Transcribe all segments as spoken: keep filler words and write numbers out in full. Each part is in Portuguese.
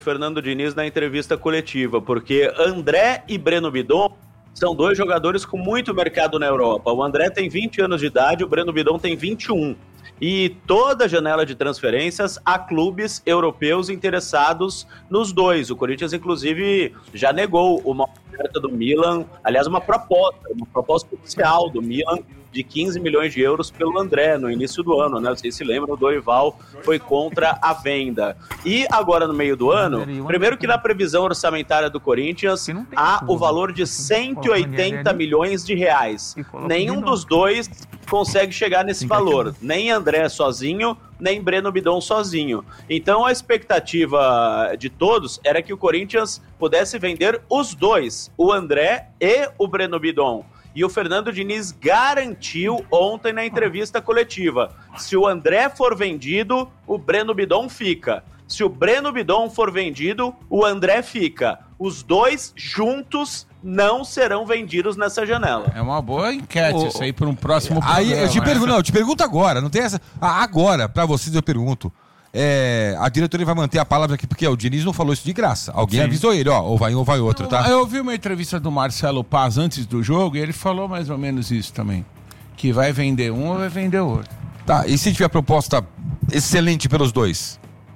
Fernando Diniz na entrevista coletiva, porque André e Breno Bidon são dois jogadores com muito mercado na Europa. O André tem vinte anos de idade, o Breno Bidon tem vinte e um. E toda janela de transferências há clubes europeus interessados nos dois. O Corinthians, inclusive, já negou uma oferta do Milan, aliás, uma proposta, uma proposta oficial do Milan de quinze milhões de euros pelo André no início do ano, né? Vocês se lembram, o Dorival foi contra a venda. E agora, no meio do ano, primeiro que na previsão orçamentária do Corinthians há o valor de cento e oitenta milhões de reais. Nenhum dos dois consegue chegar nesse valor, nem André sozinho, nem Breno Bidon sozinho. Então a expectativa de todos era que o Corinthians pudesse vender os dois, o André e o Breno Bidon. E o Fernando Diniz garantiu ontem na entrevista coletiva: se o André for vendido, o Breno Bidon fica. Se o Breno Bidon for vendido, o André fica. Os dois juntos não serão vendidos nessa janela. É uma boa enquete o... isso aí para um próximo aí, programa. Eu te pergunto, não, eu te pergunto agora, não tem essa... Ah, agora, para vocês eu pergunto. É, a diretoria vai manter a palavra aqui, porque ó, o Diniz não falou isso de graça. Alguém Sim. avisou ele, ó, ou vai um ou vai outro, tá? Eu ouvi uma entrevista do Marcelo Paz antes do jogo e ele falou mais ou menos isso também. Que vai vender um ou vai vender outro. Tá, e se tiver proposta excelente pelos dois?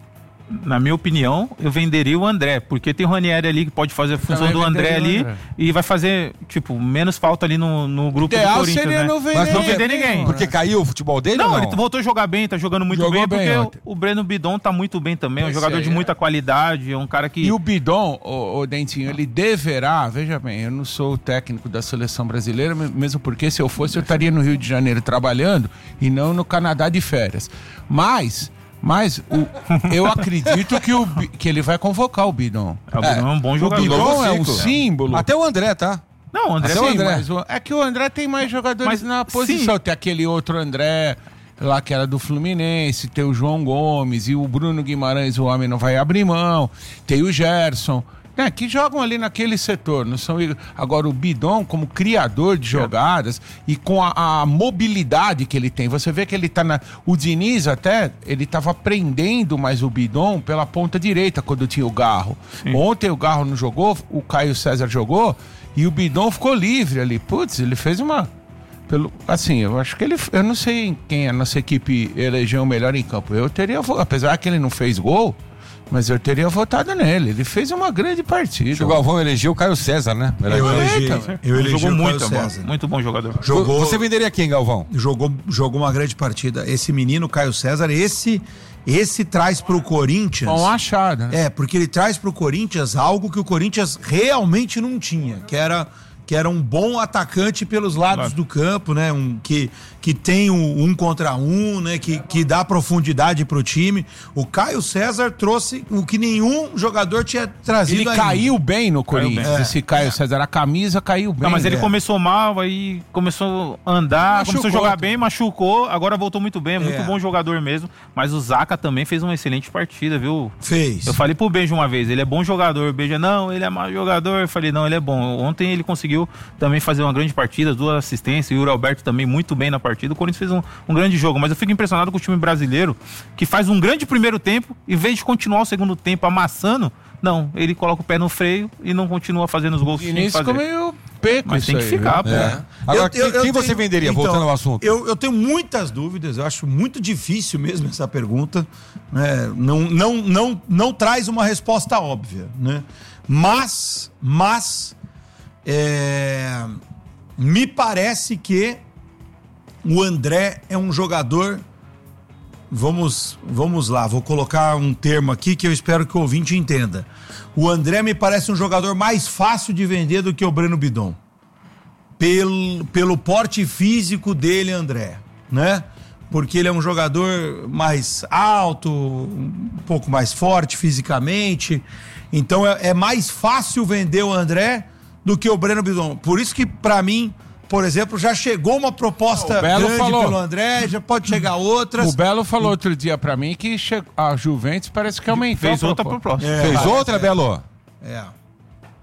Na minha opinião, eu venderia o André, porque tem o Ranieri ali que pode fazer a função do André ali André. E vai fazer, tipo, menos falta ali no, no grupo ideal do Corinthians, seria né? Não vender, Mas não vender ninguém. Porque caiu o futebol dele não, ou não? Ele voltou a jogar bem, tá jogando muito Jogou bem, bem porque o, o Breno Bidon tá muito bem também, é um Esse jogador aí, de muita é. qualidade, é um cara que... E o Bidon, o, o Dentinho, ele deverá, veja bem, eu não sou o técnico da seleção brasileira, mesmo porque se eu fosse eu estaria no Rio de Janeiro trabalhando e não no Canadá de férias. Mas... Mas o, eu acredito que, o, que ele vai convocar o Bidon. É, o Bidon é um bom jogador. O Bidon é um símbolo. Até o André, tá? Não, o André, Até sim, o André. mas O, é que o André tem mais jogadores mas, na posição. Sim. Tem aquele outro André lá que era do Fluminense, tem o João Gomes e o Bruno Guimarães, o homem não vai abrir mão. Tem o Gerson. É, que jogam ali naquele setor, não são... Agora o Bidon como criador de jogadas e com a, a mobilidade que ele tem, você vê que ele tá na... O Diniz até, ele tava prendendo mais o Bidon pela ponta direita quando tinha o Garro. Sim. Ontem o Garro não jogou, o Caio César jogou e o Bidon ficou livre ali. Putz, ele fez uma... Pelo, assim, eu acho que ele... Eu não sei quem a nossa equipe elegeu o melhor em campo. Eu teria... Apesar que ele não fez gol, mas eu teria votado nele. Ele fez uma grande partida. O Galvão elegeu o Caio César, né? Eu elegi, eu elegi jogou o muito, Caio César. Muito bom jogador. Jogou, Você venderia quem, Galvão? Jogou, jogou uma grande partida. Esse menino, Caio César, esse, esse traz pro Corinthians... Um achado, né? É, porque ele traz pro Corinthians algo que o Corinthians realmente não tinha, que era... que era um bom atacante pelos lados claro. do campo, né? Um, que, que tem um, um contra um, né? Que, que dá profundidade pro time. O Caio César trouxe o que nenhum jogador tinha trazido Ele ainda. caiu bem no Corinthians, bem. esse Caio é. César. A camisa caiu bem. Não, mas ele é. começou mal, aí começou a andar, machucou. Começou a jogar bem, machucou, agora voltou muito bem, é muito é. bom jogador mesmo. Mas o Zaca também fez uma excelente partida, viu? Fez. Eu falei pro Benja uma vez, ele é bom jogador. O Benja, não, ele é mau jogador. Eu falei, não, ele é bom. Ontem ele conseguiu também fazer uma grande partida, duas assistências, e o Yuri Alberto também muito bem na partida. O Corinthians fez um, um grande jogo, mas eu fico impressionado com o time brasileiro, que faz um grande primeiro tempo, e em vez de continuar o segundo tempo amassando, não, ele coloca o pé no freio e não continua fazendo os gols que tem que fazer. Meio peco, mas tem que aí, ficar, pô. É. Agora, eu, eu, quem eu você tenho, venderia, então, voltando ao assunto? Eu, eu tenho muitas dúvidas, eu acho muito difícil mesmo essa pergunta, né? não, não, não, não traz uma resposta óbvia, né? Mas, mas... É, me parece que o André é um jogador, vamos, vamos lá, vou colocar um termo aqui que eu espero que o ouvinte entenda. O André me parece um jogador mais fácil de vender do que o Breno Bidon, pelo, pelo porte físico dele, André, né? Porque ele é um jogador mais alto, um pouco mais forte fisicamente, então é, é mais fácil vender o André do que o Breno Bidon. Por isso que, pra mim, por exemplo, já chegou uma proposta grande falou, pelo André, já pode chegar outras. O Belo falou outro dia pra mim que che... a Juventus parece que aumentou. Fez outra proposta. É, Fez parece, outra, é. Belo? É.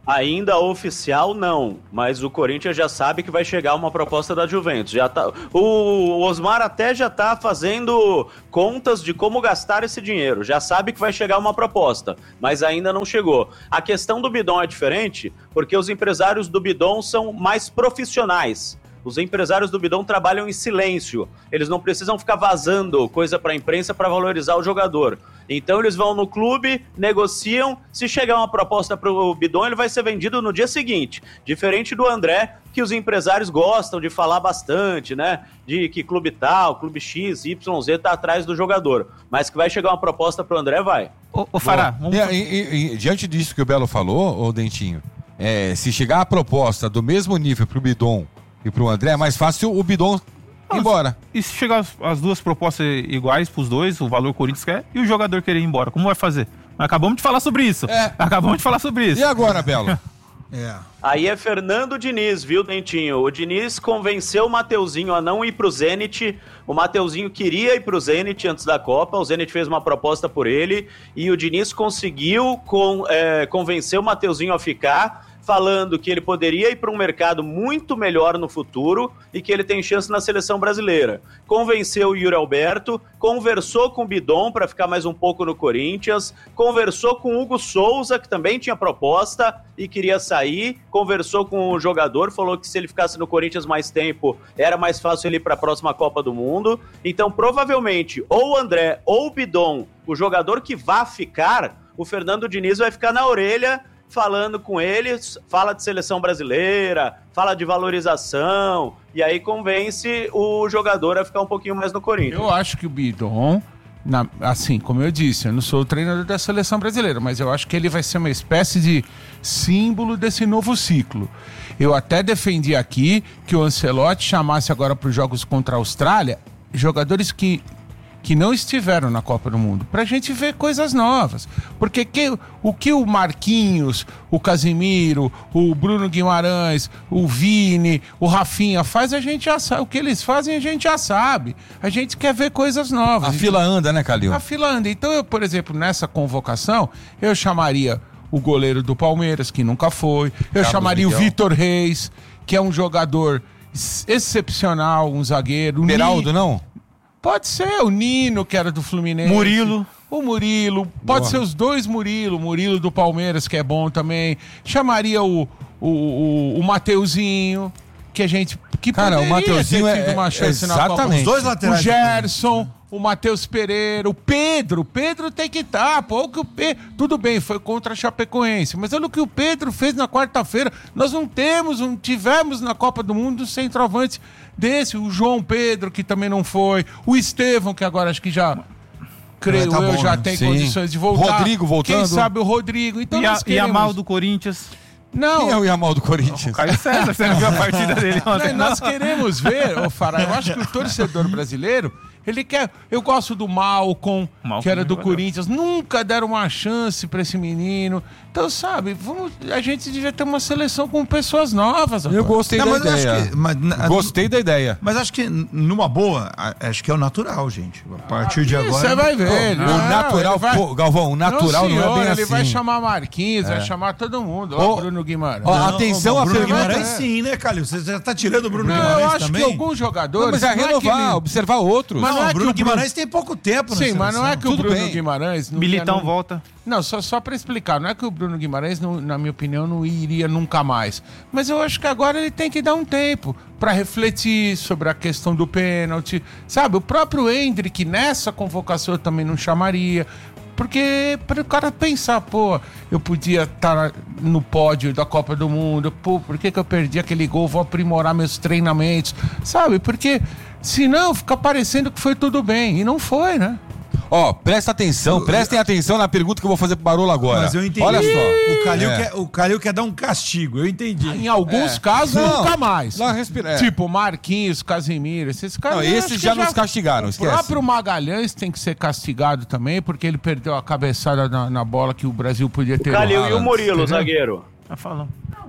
Ainda oficial, não. Mas o Corinthians já sabe que vai chegar uma proposta da Juventus. Já tá, o Osmar até já tá fazendo contas de como gastar esse dinheiro. Já sabe que vai chegar uma proposta, mas ainda não chegou. A questão do Bidon é diferente, porque os empresários do Bidon são mais profissionais. Os empresários do Bidon trabalham em silêncio. Eles não precisam ficar vazando coisa para a imprensa para valorizar o jogador. Então eles vão no clube, negociam. Se chegar uma proposta para o Bidon, ele vai ser vendido no dia seguinte. Diferente do André, que os empresários gostam de falar bastante, né? De que clube tal, clube X, Y, Z tá atrás do jogador. Mas que vai chegar uma proposta para o André, vai. Ô, ô Fará, vamos... e, e, e, diante disso que o Belo falou, ô Dentinho, é, se chegar a proposta do mesmo nível pro Bidon e pro André, é mais fácil o Bidon ir embora. E se chegar as, as duas propostas iguais pros dois, o valor que o Corinthians quer, e o jogador querer ir embora, como vai fazer? Acabamos de falar sobre isso. É. Acabamos de falar sobre isso. E agora, Belo? É. Aí é Fernando Diniz, viu, Dentinho? O Diniz convenceu o Mateuzinho a não ir pro Zenit. O Mateuzinho queria ir pro Zenit antes da Copa. O Zenit fez uma proposta por ele. E o Diniz conseguiu com, é, convencer o Mateuzinho a ficar, falando que ele poderia ir para um mercado muito melhor no futuro e que ele tem chance na seleção brasileira. Convenceu o Yuri Alberto, conversou com o Bidon para ficar mais um pouco no Corinthians, conversou com o Hugo Souza, que também tinha proposta e queria sair, conversou com o jogador, falou que se ele ficasse no Corinthians mais tempo, era mais fácil ele ir para a próxima Copa do Mundo. Então, provavelmente, ou o André ou o Bidon, o jogador que vá ficar, o Fernando Diniz vai ficar na orelha falando com eles, fala de seleção brasileira, fala de valorização, e aí convence o jogador a ficar um pouquinho mais no Corinthians. Eu acho que o Bidon, na, assim, como eu disse, eu não sou o treinador da seleção brasileira, mas eu acho que ele vai ser uma espécie de símbolo desse novo ciclo. Eu até defendi aqui que o Ancelotti chamasse agora para os jogos contra a Austrália jogadores que que não estiveram na Copa do Mundo, pra gente ver coisas novas. Porque que, o que o Marquinhos, o Casimiro, o Bruno Guimarães, o Vini, o Rafinha faz, a gente já sabe. O que eles fazem, a gente já sabe. A gente quer ver coisas novas. A fila anda, né, Calil? A fila anda. Então, eu, por exemplo, nessa convocação, eu chamaria o goleiro do Palmeiras, que nunca foi. Eu Carlos chamaria Miguel. o Vitor Reis, que é um jogador excepcional, um zagueiro. Beraldo, Ni... não? Pode ser o Nino, que era do Fluminense. Murilo. O Murilo. Pode Boa. ser os dois Murilo. Murilo do Palmeiras, que é bom também. Chamaria o, o, o, o Mateuzinho, que a gente... Que Cara, o Mateuzinho ter tido é- uma é- chance na Copa. exatamente. Os dois laterais. O Gerson, o Matheus Pereira, o Pedro. O Pedro tem que estar, pô. O que o Pe... Tudo bem, foi contra a Chapecoense. Mas olha o que o Pedro fez na quarta-feira. Nós não temos, não tivemos na Copa do Mundo um centroavante desse. O João Pedro, que também não foi. O Estevão, que agora acho que já... Creio tá eu, bom, já né? tem Sim. condições de voltar. Rodrigo voltando. Quem sabe o Rodrigo. Então E a, nós e a queremos... mal do Corinthians. Não, Quem é o Yamal do Corinthians? Caio César, você não viu a partida dele ontem? Nós queremos ver, ô Fará, eu acho que o torcedor brasileiro, ele quer... Eu gosto do Malcom, Malcom que era é do jogador. Corinthians, nunca deram uma chance pra esse menino. Então, sabe, vamos, a gente devia ter uma seleção com pessoas novas. Eu rapaz. gostei Não, da mas eu acho ideia. que- mas na- Gostei da ideia. Mas acho que, numa boa, a- acho que é o natural, gente. A partir de agora. Você vai ver. O não, natural, ele vai- pô, Galvão, o natural não, senhor, é bem ele assim. vai chamar Marquinhos, vai chamar todo mundo. Ó, Ô, Bruno Guimarães. ó, Não, atenção o a Bruno pergunta. Guimarães sim, né, Calil? Você já tá tirando o Bruno não, Guimarães eu acho também? que alguns jogadores... Não, mas é não renovar, que ele- observar outros. Mas Não, não é o que Bruno o Bruno- Guimarães tem pouco tempo na Sim, mas não é que o Tudo Bruno bem. Guimarães... Não Militão ia, não... volta. Não, só, só para explicar, não é que o Bruno Guimarães, não, na minha opinião, não iria nunca mais. Mas eu acho que agora ele tem que dar um tempo para refletir sobre a questão do pênalti. Sabe, o próprio Hendrick nessa convocação eu também não chamaria. Porque para o cara pensar, pô, eu podia estar no pódio da Copa do Mundo, pô, por que, que eu perdi aquele gol? Vou aprimorar meus treinamentos, sabe? Porque senão fica parecendo que foi tudo bem, e não foi, né? Ó, presta atenção, prestem atenção na pergunta que eu vou fazer pro Barolo agora. Mas eu entendi. Olha só. O Calil, É. quer, o Calil quer dar um castigo, eu entendi. Em alguns casos, Não, nunca mais. lá respira- é. Tipo, Marquinhos, Casimiro, esses caras... Não, eu esses acho que já nos castigaram, O esquece. próprio Magalhães tem que ser castigado também, porque ele perdeu a cabeçada na, na bola que o Brasil podia ter Calil e o errado, Murilo, entendeu? zagueiro. Tá falando.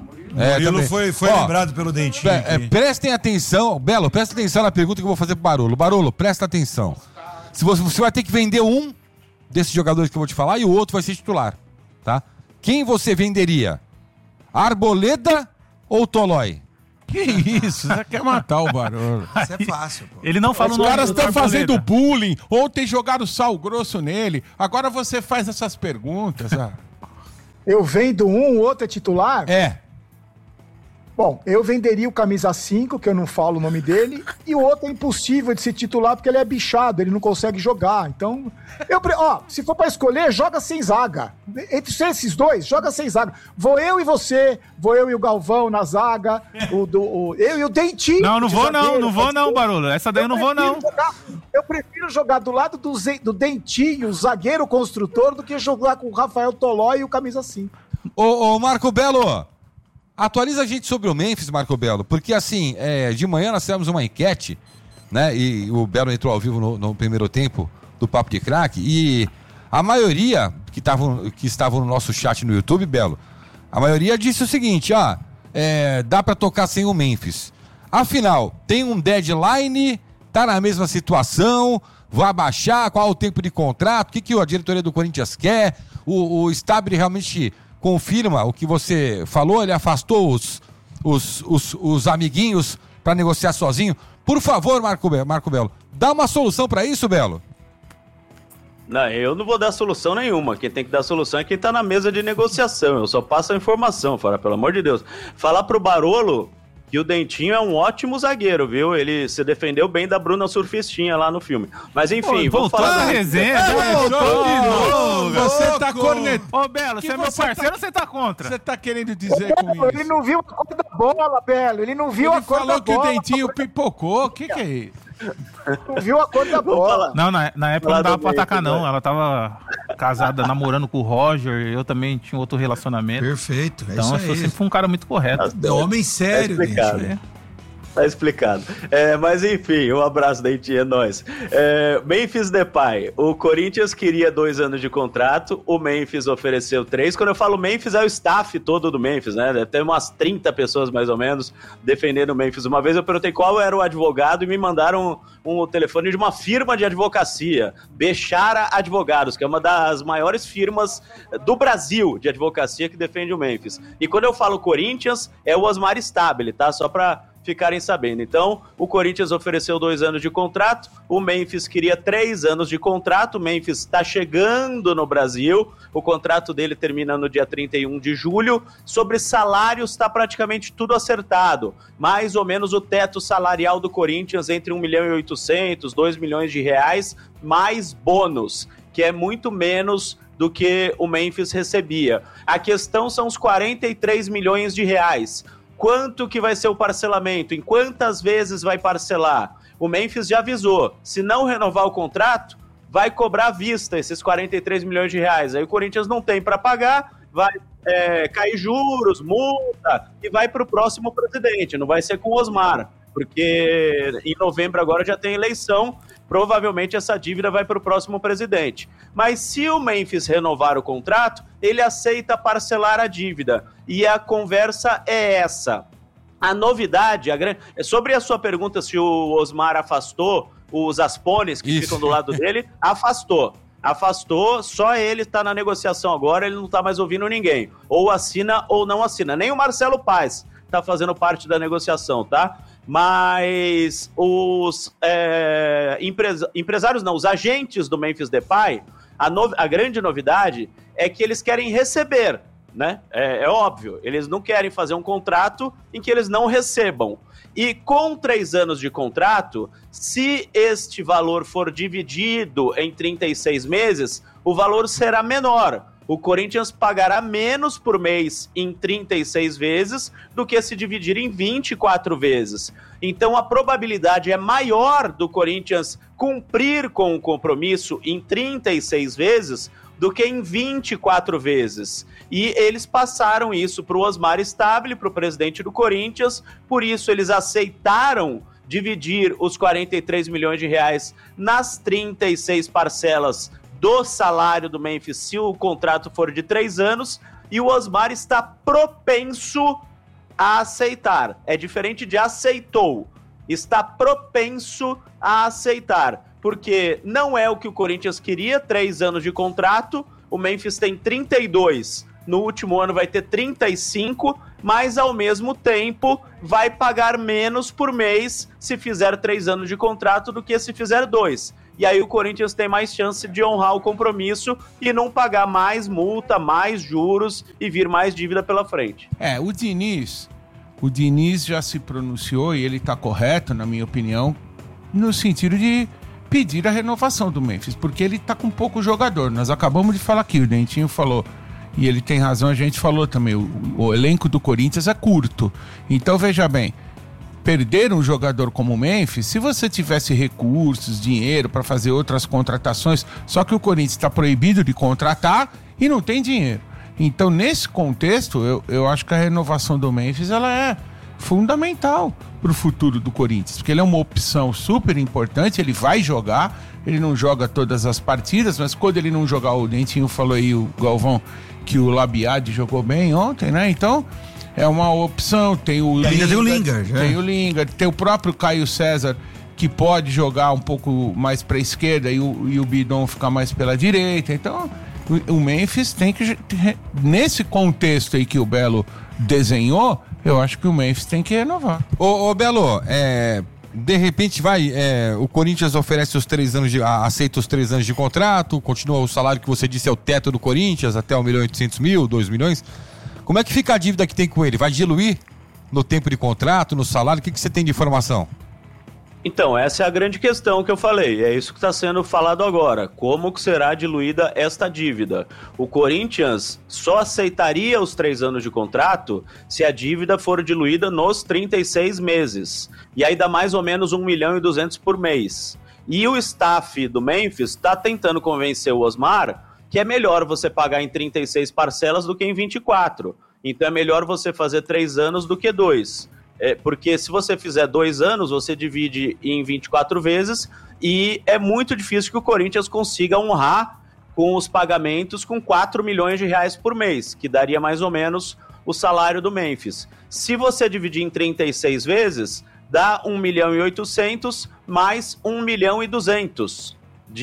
É, Murilo também. foi, foi Ó, lembrado pelo Dentinho. É, é, aqui. prestem atenção, Belo, presta atenção na pergunta que eu vou fazer pro Barolo. Barolo, presta atenção. Se você, você vai ter que vender um desses jogadores que eu vou te falar e o outro vai ser titular, tá? Quem você venderia? Arboleda ou Tolói? Que isso? Você quer matar o Barolo. Isso é fácil, pô. Ele não fala Os o nome caras do estão Arboleda. fazendo bullying. Ontem jogaram sal grosso nele. Agora você faz essas perguntas. Ah. Eu vendo um, o outro é titular? É. Bom, eu venderia o camisa cinco, que eu não falo o nome dele, e o outro é impossível de se titular porque ele é bichado, ele não consegue jogar. Então, eu, pre- ó, se for pra escolher, joga sem zaga. Entre esses dois, joga sem zaga. Vou eu e você, vou eu e o Galvão na zaga, o, do, o, eu e o Dentinho. Não, não de vou não, zagueiro, não vou pode não, ser. Barolo. Essa daí eu não vou não. prefiro jogar- eu prefiro jogar do lado do, Ze- do Dentinho, o zagueiro construtor, do que jogar com o Rafael Tolói e o camisa cinco. Ô, ô, Marco Belo, atualiza a gente sobre o Memphis, Marco Belo, porque assim, é, de manhã nós tivemos uma enquete, né, e o Belo entrou ao vivo no, no primeiro tempo do Papo de Craque, e a maioria que estavam que estavam no nosso chat no YouTube, Belo, a maioria disse o seguinte, ó, é, dá pra tocar sem o Memphis. Afinal, tem um deadline, tá na mesma situação, vai baixar, qual o tempo de contrato, o que, que a diretoria do Corinthians quer, o, o Stabile realmente confirma o que você falou, ele afastou os, os, os, os amiguinhos para negociar sozinho. Por favor, Marco, Be- Marco Belo, dá uma solução para isso, Belo. Não, eu não vou dar solução nenhuma. Quem tem que dar solução é quem tá na mesa de negociação. Eu só passo a informação, fala, pelo amor de Deus. Falar pro Barolo que o Dentinho é um ótimo zagueiro, viu? Ele se defendeu bem da Bruna Surfistinha lá no filme. Mas enfim, Pô, vou voltou falar na da resenha, É, voltou de novo. Você tá cornetando. Ô, Belo, Que você é meu você tá- parceiro ou você tá contra? Você tá querendo dizer com Belo, ele isso? não viu a cor da bola, Belo. Ele não viu Ele a cor da falou que o bola. Dentinho pipocou. O que que é isso? Não viu a cor da Vou bola. falar. Não, na, na época Lá não dava do pra meio, atacar, né? não. Ela tava casada, namorando com o Roger, eu também tinha outro relacionamento. Perfeito, é Então eu isso sou aí. sempre fui um cara muito correto. É homem sério, Tá explicado. gente. Tá explicado. É, mas enfim, um abraço, Dentinho, é nóis. É, Memphis Depay. O Corinthians queria dois anos de contrato, o Memphis ofereceu três. Quando eu falo Memphis, é o staff todo do Memphis, né? Deve ter umas trinta pessoas, mais ou menos, defendendo o Memphis. Uma vez eu perguntei qual era o advogado e me mandaram um, um telefone de uma firma de advocacia, Bechara Advogados, que é uma das maiores firmas do Brasil de advocacia que defende o Memphis. E quando eu falo Corinthians, é o Osmar Stabile, tá? Só pra ficarem sabendo. Então, o Corinthians ofereceu dois anos de contrato, o Memphis queria três anos de contrato, o Memphis está chegando no Brasil, o contrato dele termina no dia trinta e um de julho, sobre salários está praticamente tudo acertado, mais ou menos o teto salarial do Corinthians entre um milhão e oitocentos, dois milhões de reais, mais bônus, que é muito menos do que o Memphis recebia. A questão são os quarenta e três milhões de reais. Quanto que vai ser o parcelamento? Em quantas vezes vai parcelar? O Memphis já avisou, se não renovar o contrato, vai cobrar à vista esses quarenta e três milhões de reais. Aí o Corinthians não tem para pagar, vai é, cair juros, multa, e vai para o próximo presidente, não vai ser com o Osmar, porque em novembro agora já tem eleição, provavelmente essa dívida vai para o próximo presidente. Mas se o Memphis renovar o contrato, ele aceita parcelar a dívida. E a conversa é essa. A novidade, a gran... sobre a sua pergunta se o Osmar afastou os aspones que Isso. ficam do lado dele, afastou. Afastou, só ele está na negociação agora, ele não está mais ouvindo ninguém. Ou assina ou não assina. Nem o Marcelo Paes está fazendo parte da negociação, tá? Mas os é, empresa, empresários não, os agentes do Memphis Depay, a, no, a grande novidade é que eles querem receber, né? É, é óbvio, eles não querem fazer um contrato em que eles não recebam. E com três anos de contrato, se este valor for dividido em trinta e seis meses, o valor será menor. O Corinthians pagará menos por mês em trinta e seis vezes do que se dividir em vinte e quatro vezes. Então a probabilidade é maior do Corinthians cumprir com o compromisso em trinta e seis vezes do que em vinte e quatro vezes. E eles passaram isso para o Osmar Stabile, para o presidente do Corinthians, por isso eles aceitaram dividir os quarenta e três milhões de reais nas trinta e seis parcelas do salário do Memphis, se o contrato for de três anos, e o Osmar está propenso a aceitar. É diferente de aceitou. Está propenso a aceitar, porque não é o que o Corinthians queria, três anos de contrato, o Memphis tem trinta e dois, no último ano vai ter trinta e cinco, mas ao mesmo tempo vai pagar menos por mês se fizer três anos de contrato do que se fizer dois. E aí o Corinthians tem mais chance de honrar o compromisso e não pagar mais multa, mais juros e vir mais dívida pela frente. É, o Diniz, o Diniz já se pronunciou, e ele tá correto, na minha opinião, no sentido de pedir a renovação do Memphis, porque ele tá com pouco jogador. Nós acabamos de falar aqui, o Dentinho falou, e ele tem razão, a gente falou também, o, o elenco do Corinthians é curto. Então, veja bem, perder um jogador como o Memphis, se você tivesse recursos, dinheiro para fazer outras contratações, só que o Corinthians está proibido de contratar e não tem dinheiro. Então, nesse contexto, eu, eu acho que a renovação do Memphis ela é fundamental para o futuro do Corinthians, porque ele é uma opção super importante, ele vai jogar, ele não joga todas as partidas, mas quando ele não jogar, o Dentinho falou aí, o Galvão, que o Labiade jogou bem ontem, né? Então, é uma opção, tem o Lingard, Lingard, tem o Lingard, tem é. o Lingard, tem o próprio Caio César, que pode jogar um pouco mais para a esquerda e o, e o Bidon ficar mais pela direita. Então, o, o Memphis tem que, nesse contexto aí que o Belo desenhou, eu acho que o Memphis tem que renovar. Ô, ô Belo, é, de repente vai, é, o Corinthians oferece os três anos de, aceita os três anos de contrato, continua o salário que você disse é o teto do Corinthians, até um milhão e oitocentos mil, dois milhões. Como é que fica a dívida que tem com ele? Vai diluir no tempo de contrato, no salário? O que, que você tem de informação? Então, essa é a grande questão que eu falei, é isso que está sendo falado agora. Como que será diluída esta dívida? O Corinthians só aceitaria os três anos de contrato se a dívida for diluída nos trinta e seis meses. E aí dá mais ou menos um milhão e duzentos por mês. E o staff do Memphis está tentando convencer o Osmar que é melhor você pagar em trinta e seis parcelas do que em vinte e quatro. Então é melhor você fazer três anos do que dois. É, porque se você fizer dois anos, você divide em vinte e quatro vezes e é muito difícil que o Corinthians consiga honrar com os pagamentos com quatro milhões de reais por mês, que daria mais ou menos o salário do Memphis. Se você dividir em trinta e seis vezes, dá um milhão e oitocentos mais um milhão e duzentos.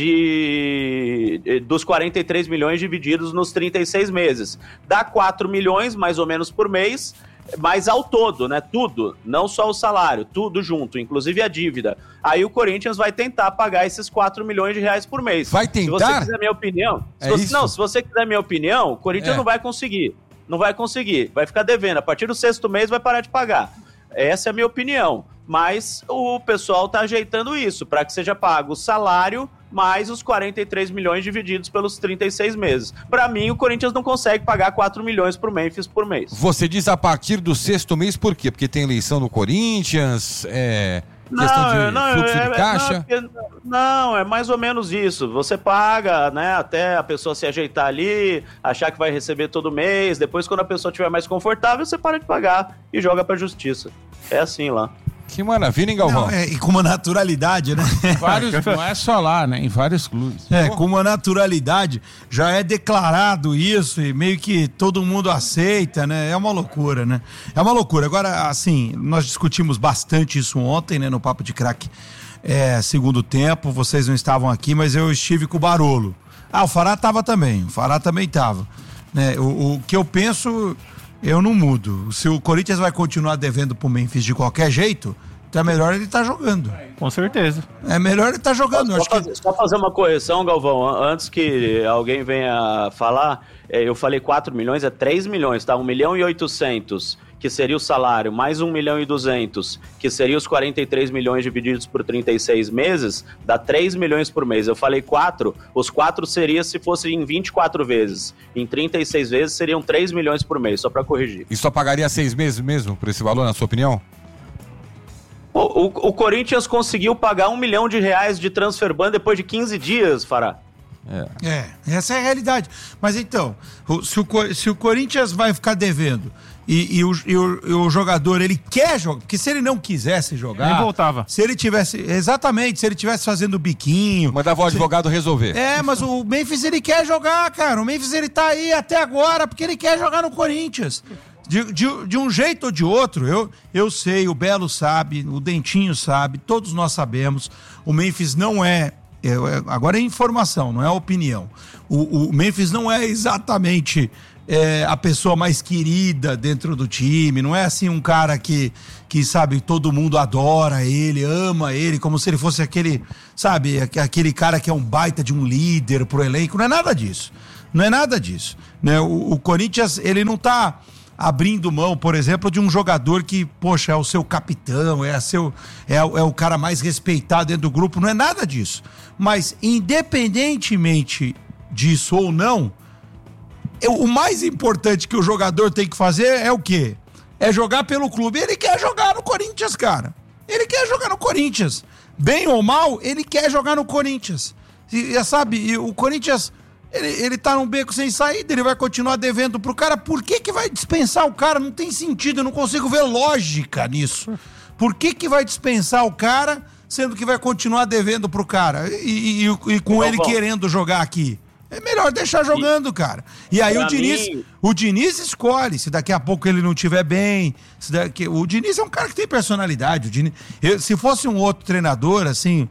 De, dos quarenta e três milhões divididos nos trinta e seis meses. Dá quatro milhões, mais ou menos, por mês, mas ao todo, né? Tudo, não só o salário, tudo junto, inclusive a dívida. Aí o Corinthians vai tentar pagar esses quatro milhões de reais por mês. Vai tentar? Se você quiser minha opinião... Se É você, isso? não, se você quiser minha opinião, o Corinthians É. não vai conseguir. Não vai conseguir. Vai ficar devendo. A partir do sexto mês vai parar de pagar. Essa é a minha opinião. Mas o pessoal tá ajeitando isso, para que seja pago o salário mais os quarenta e três milhões divididos pelos trinta e seis meses. Para mim, o Corinthians não consegue pagar quatro milhões pro Memphis por mês. Você diz a partir do sexto mês, por quê? Porque tem eleição no Corinthians, é, questão de não, fluxo é, de caixa? Não, porque- não, é mais ou menos isso. Você paga, né, até a pessoa se ajeitar ali, achar que vai receber todo mês. Depois, quando a pessoa estiver mais confortável, você para de pagar e joga pra justiça. É assim lá. Que maravilha, hein, Galvão? Não, é, e com uma naturalidade, né? Vários, não é só lá, né? Em vários clubes. É, com uma naturalidade, já é declarado isso e meio que todo mundo aceita, né? É uma loucura, né? É uma loucura. Agora, assim, nós discutimos bastante isso ontem, né, no Papo de Craque, é, segundo tempo, vocês não estavam aqui, mas eu estive com o Barolo. Ah, o Fará tava também, o Fará também tava. Né? O, o que eu penso, eu não mudo. Se o Corinthians vai continuar devendo pro Memphis de qualquer jeito, então é melhor ele estar jogando. Com certeza. É melhor ele estar jogando. Eu Só, acho que... fazer, só fazer uma correção, Galvão, an- antes que alguém venha falar, é, eu falei quatro milhões, é três milhões, tá? um milhão e oitocentos, que seria o salário, mais um milhão e duzentos, que seria os quarenta e três milhões divididos por trinta e seis meses, dá três milhões por mês. Eu falei quatro, os quatro seria se fosse em vinte e quatro vezes. Em trinta e seis vezes seriam três milhões por mês, só pra corrigir. E só pagaria seis meses mesmo por esse valor, na sua opinião? O, o, o Corinthians conseguiu pagar um milhão de reais de transfer ban depois de quinze dias, Fará. É, essa é a realidade. Mas então, o- se o, Co- se o Corinthians vai ficar devendo e, e o, e o- e o jogador, ele quer jogar, porque se ele não quisesse jogar... Nem voltava. Se ele tivesse, exatamente, se ele tivesse fazendo biquinho... Mandava o advogado resolver. É, mas o Memphis, ele quer jogar, cara. O Memphis, ele tá aí até agora porque ele quer jogar no Corinthians. De, de, de um jeito ou de outro, eu, eu sei, o Belo sabe, o Dentinho sabe, todos nós sabemos. O Memphis não é, é, é agora é informação, não é opinião. O, o Memphis não é exatamente é, a pessoa mais querida dentro do time, não é assim um cara que, que, sabe, todo mundo adora ele, ama ele, como se ele fosse aquele, sabe, aquele cara que é um baita de um líder pro elenco, não é nada disso, não é nada disso, né? O, o Corinthians, ele não tá abrindo mão, por exemplo, de um jogador que, poxa, é o seu capitão, é, a seu, é, é o cara mais respeitado dentro do grupo, não é nada disso. Mas, independentemente disso ou não, eu, o mais importante que o jogador tem que fazer é o quê? É jogar pelo clube. Ele quer jogar no Corinthians, cara. Ele quer jogar no Corinthians. Bem ou mal, ele quer jogar no Corinthians. E, e sabe, e o Corinthians... Ele, ele tá num beco sem saída, ele vai continuar devendo pro cara. Por que que vai dispensar o cara? Não tem sentido, eu não consigo ver lógica nisso. Por que que vai dispensar o cara, sendo que vai continuar devendo pro cara? E, e, e com bom, ele bom. querendo jogar aqui. É melhor deixar jogando, cara. E aí o Diniz, mim... o Diniz escolhe, se daqui a pouco ele não estiver bem. Se daqui... O Diniz é um cara que tem personalidade. O Diniz... Eu, se fosse um outro treinador, assim,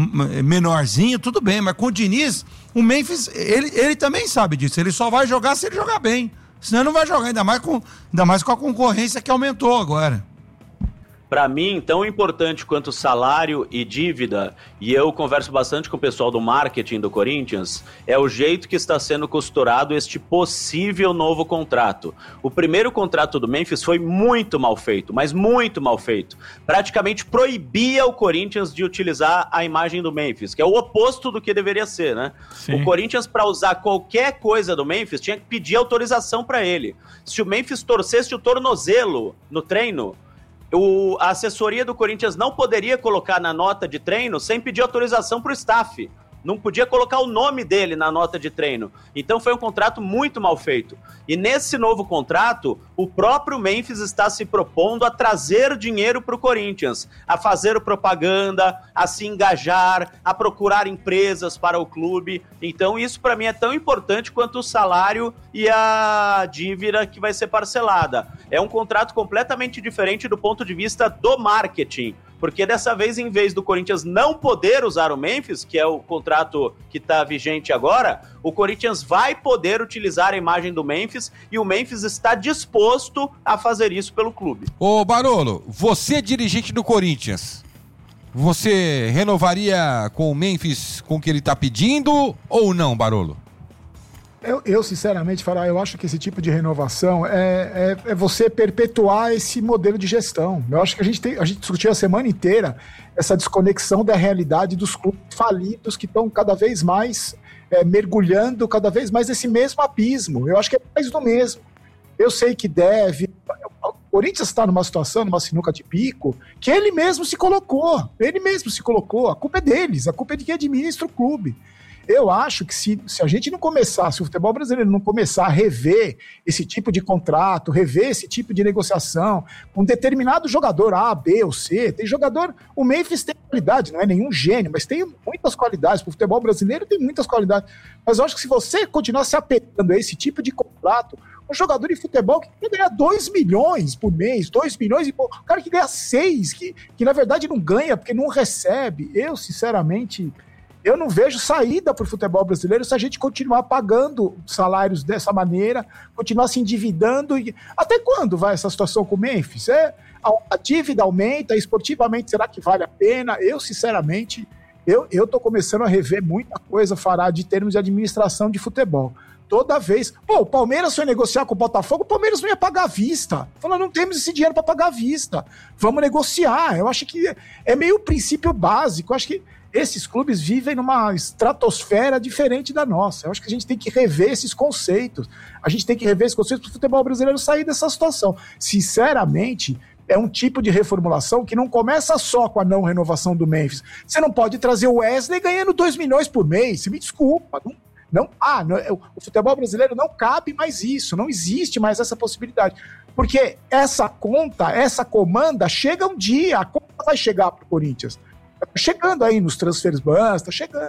menorzinho, tudo bem. Mas com o Diniz, o Memphis, ele, ele também sabe disso. Ele só vai jogar se ele jogar bem. Senão ele não vai jogar, ainda mais com, ainda mais com a concorrência que aumentou agora. Para mim, tão importante quanto salário e dívida, e eu converso bastante com o pessoal do marketing do Corinthians, é o jeito que está sendo costurado este possível novo contrato. O primeiro contrato do Memphis foi muito mal feito, mas muito mal feito. Praticamente proibia o Corinthians de utilizar a imagem do Memphis, que é o oposto do que deveria ser, né? Sim. O Corinthians, para usar qualquer coisa do Memphis, tinha que pedir autorização para ele. Se o Memphis torcesse o tornozelo no treino, O, a assessoria do Corinthians não poderia colocar na nota de treino sem pedir autorização para o staff. Não podia colocar o nome dele na nota de treino. Então foi um contrato muito mal feito. E nesse novo contrato, o próprio Memphis está se propondo a trazer dinheiro para o Corinthians, a fazer propaganda, a se engajar, a procurar empresas para o clube. Então isso para mim é tão importante quanto o salário e a dívida que vai ser parcelada. É um contrato completamente diferente do ponto de vista do marketing. Porque dessa vez, em vez do Corinthians não poder usar o Memphis, que é o contrato que está vigente agora, o Corinthians vai poder utilizar a imagem do Memphis e o Memphis está disposto a fazer isso pelo clube. Ô Barolo, você é dirigente do Corinthians, você renovaria com o Memphis com o que ele está pedindo ou não, Barolo? Eu, eu, sinceramente, falar, eu acho que esse tipo de renovação é, é, é você perpetuar esse modelo de gestão. Eu acho que a gente, tem, a gente discutiu a semana inteira essa desconexão da realidade dos clubes falidos que estão cada vez mais é, mergulhando, cada vez mais nesse mesmo abismo. Eu acho que é mais do mesmo. Eu sei que deve... O Corinthians está numa situação, numa sinuca de bico, que ele mesmo se colocou. Ele mesmo se colocou. A culpa é deles, a culpa é de quem administra o clube. Eu acho que se, se a gente não começar, se o futebol brasileiro não começar a rever esse tipo de contrato, rever esse tipo de negociação, um determinado jogador A, B ou C, tem jogador, o Memphis tem qualidade, não é nenhum gênio, mas tem muitas qualidades, o futebol brasileiro tem muitas qualidades, mas eu acho que se você continuar se apegando a esse tipo de contrato, um jogador de futebol que ganha dois milhões por mês, dois milhões e pouco, o cara que ganha seis, que, que na verdade não ganha porque não recebe, eu sinceramente... Eu não vejo saída para o futebol brasileiro se a gente continuar pagando salários dessa maneira, continuar se endividando. E... Até quando vai essa situação com o Memphis? É, a, a dívida aumenta, esportivamente, será que vale a pena? Eu, sinceramente, eu estou começando a rever muita coisa, fará de termos de administração de futebol. Toda vez... Pô, o Palmeiras foi negociar com o Botafogo, o Palmeiras não ia pagar à vista. Falou, não temos esse dinheiro para pagar à vista. Vamos negociar. Eu acho que é meio princípio básico. Eu acho que esses clubes vivem numa estratosfera diferente da nossa. Eu acho que a gente tem que rever esses conceitos. A gente tem que rever esses conceitos para o futebol brasileiro sair dessa situação. Sinceramente, é um tipo de reformulação que não começa só com a não renovação do Memphis. Você não pode trazer o Wesley ganhando dois milhões por mês. Você me desculpa. Não, não, ah, não, o futebol brasileiro não cabe mais isso. Não existe mais essa possibilidade. Porque essa conta, essa comanda, chega um dia. A conta vai chegar para o Corinthians. Tá chegando aí nos transfers bans, tá chegando.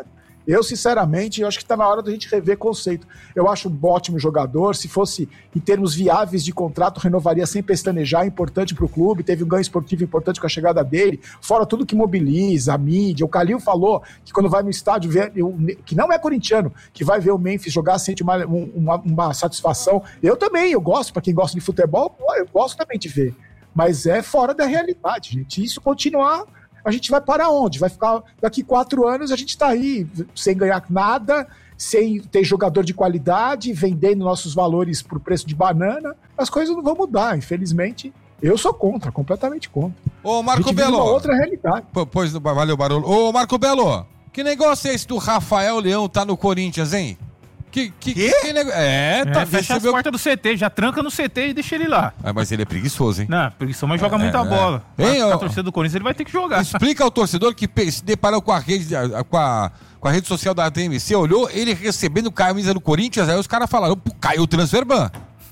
Eu, sinceramente, eu acho que está na hora da gente rever conceito. Eu acho um ótimo jogador. Se fosse em termos viáveis de contrato, renovaria sem pestanejar, importante para o clube. Teve um ganho esportivo importante com a chegada dele. Fora tudo que mobiliza, a mídia. O Calil falou que quando vai no estádio, ver, que não é corintiano, que vai ver o Memphis jogar, sente uma, uma, uma satisfação. Eu também, eu gosto. Para quem gosta de futebol, eu gosto também de ver. Mas é fora da realidade, gente. Isso continuar, a gente vai para onde? Vai ficar daqui quatro anos, a gente está aí sem ganhar nada, sem ter jogador de qualidade, vendendo nossos valores por preço de banana. As coisas não vão mudar, infelizmente. Eu sou contra, completamente contra. Ô, Marco a gente vive Belo. uma outra realidade. P- pois, valeu, Barolo. Ô, Marco Belo, que negócio é esse do Rafael Leão tá no Corinthians, hein? Que, que, Quê? que nego... É, tá. É, fecha as portas do C T, já tranca no C T e deixa ele lá. Ah, mas ele é preguiçoso, hein? Não, preguiça, mas joga É, muita é. bola. Hein, a, ó. a torcida do Corinthians ele vai ter que jogar. Explica ao torcedor que pe- se deparou com a rede, a- com a, com a rede social da T M C, olhou ele recebendo camisa do Corinthians, aí os caras falaram, pô, caiu o transferban.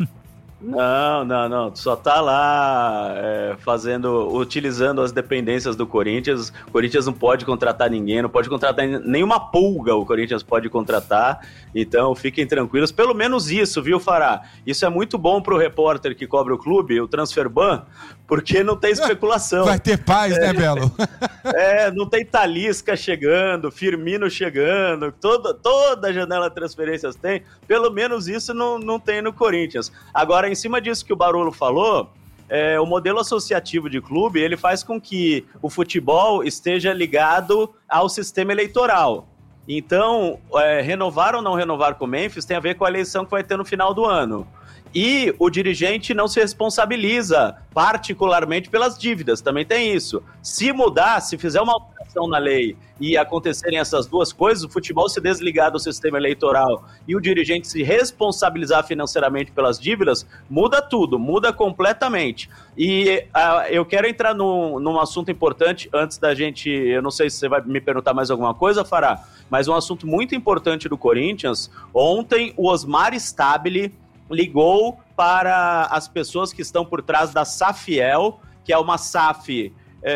Não, não, não. Só tá lá é, fazendo, utilizando as dependências do Corinthians. O Corinthians não pode contratar ninguém, não pode contratar nenhuma pulga. O Corinthians pode contratar. Então fiquem tranquilos. Pelo menos isso, viu, Fará? Isso é muito bom pro repórter que cobre o clube, o transferban, porque não tem especulação. Vai ter paz, né, Belo? É, não tem Talisca chegando, Firmino chegando, toda, toda janela de transferências tem. Pelo menos isso não, não tem no Corinthians. Agora, em cima disso que o Barolo falou, é, o modelo associativo de clube, ele faz com que o futebol esteja ligado ao sistema eleitoral. Então, é, renovar ou não renovar com o Memphis tem a ver com a eleição que vai ter no final do ano. E o dirigente não se responsabiliza particularmente pelas dívidas, também tem isso. Se mudar, se fizer uma alteração na lei e acontecerem essas duas coisas, o futebol se desligar do sistema eleitoral e o dirigente se responsabilizar financeiramente pelas dívidas, muda tudo, muda completamente. E uh, eu quero entrar no, num assunto importante antes da gente, eu não sei se você vai me perguntar mais alguma coisa, Fará, mas um assunto muito importante do Corinthians. Ontem o Osmar Stabile ligou para as pessoas que estão por trás da Safiel, que é uma S A F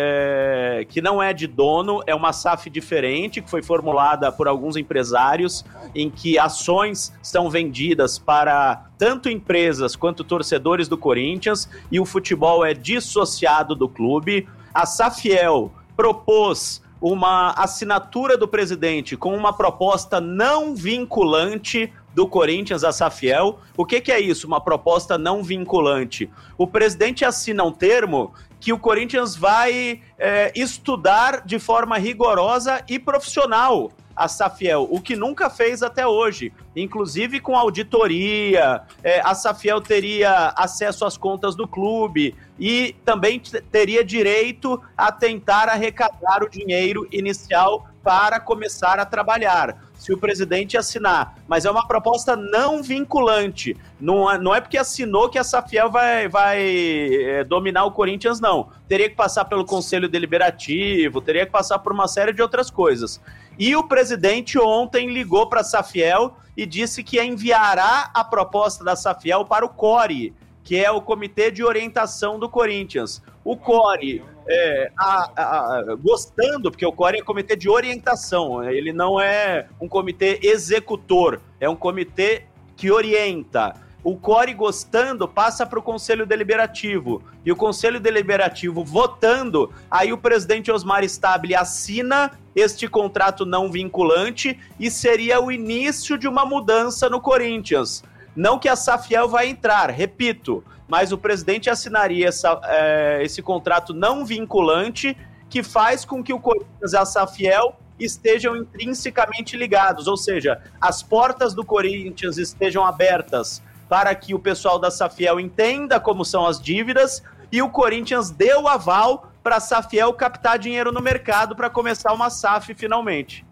é, que não é de dono, é uma S A F diferente, que foi formulada por alguns empresários, em que ações são vendidas para tanto empresas quanto torcedores do Corinthians, e o futebol é dissociado do clube. A Safiel propôs uma assinatura do presidente com uma proposta não vinculante do Corinthians a Safiel. O que, que é isso? Uma proposta não vinculante. O presidente assina um termo que o Corinthians vai é, estudar de forma rigorosa e profissional a Safiel, o que nunca fez até hoje, inclusive com auditoria. É, a Safiel teria acesso às contas do clube e também t- teria direito a tentar arrecadar o dinheiro inicial para começar a trabalhar, se o presidente assinar. Mas é uma proposta não vinculante. Não é, não é porque assinou que a Safiel vai, vai é, dominar o Corinthians, não. Teria que passar pelo Conselho Deliberativo, teria que passar por uma série de outras coisas. E o presidente ontem ligou para a Safiel e disse que enviará a proposta da Safiel para o C O R E, que é o Comitê de Orientação do Corinthians. O C O R E, é, a, a, a, gostando, porque o C O R E é Comitê de Orientação, ele não é um comitê executor, é um comitê que orienta. O C O R E gostando passa para o Conselho Deliberativo, e o Conselho Deliberativo votando, aí o presidente Osmar Stabile assina este contrato não vinculante e seria o início de uma mudança no Corinthians. Não que a Safiel vai entrar, repito, mas o presidente assinaria essa, é, esse contrato não vinculante que faz com que o Corinthians e a Safiel estejam intrinsecamente ligados, ou seja, as portas do Corinthians estejam abertas para que o pessoal da Safiel entenda como são as dívidas e o Corinthians dê o aval para a Safiel captar dinheiro no mercado para começar uma S A F finalmente.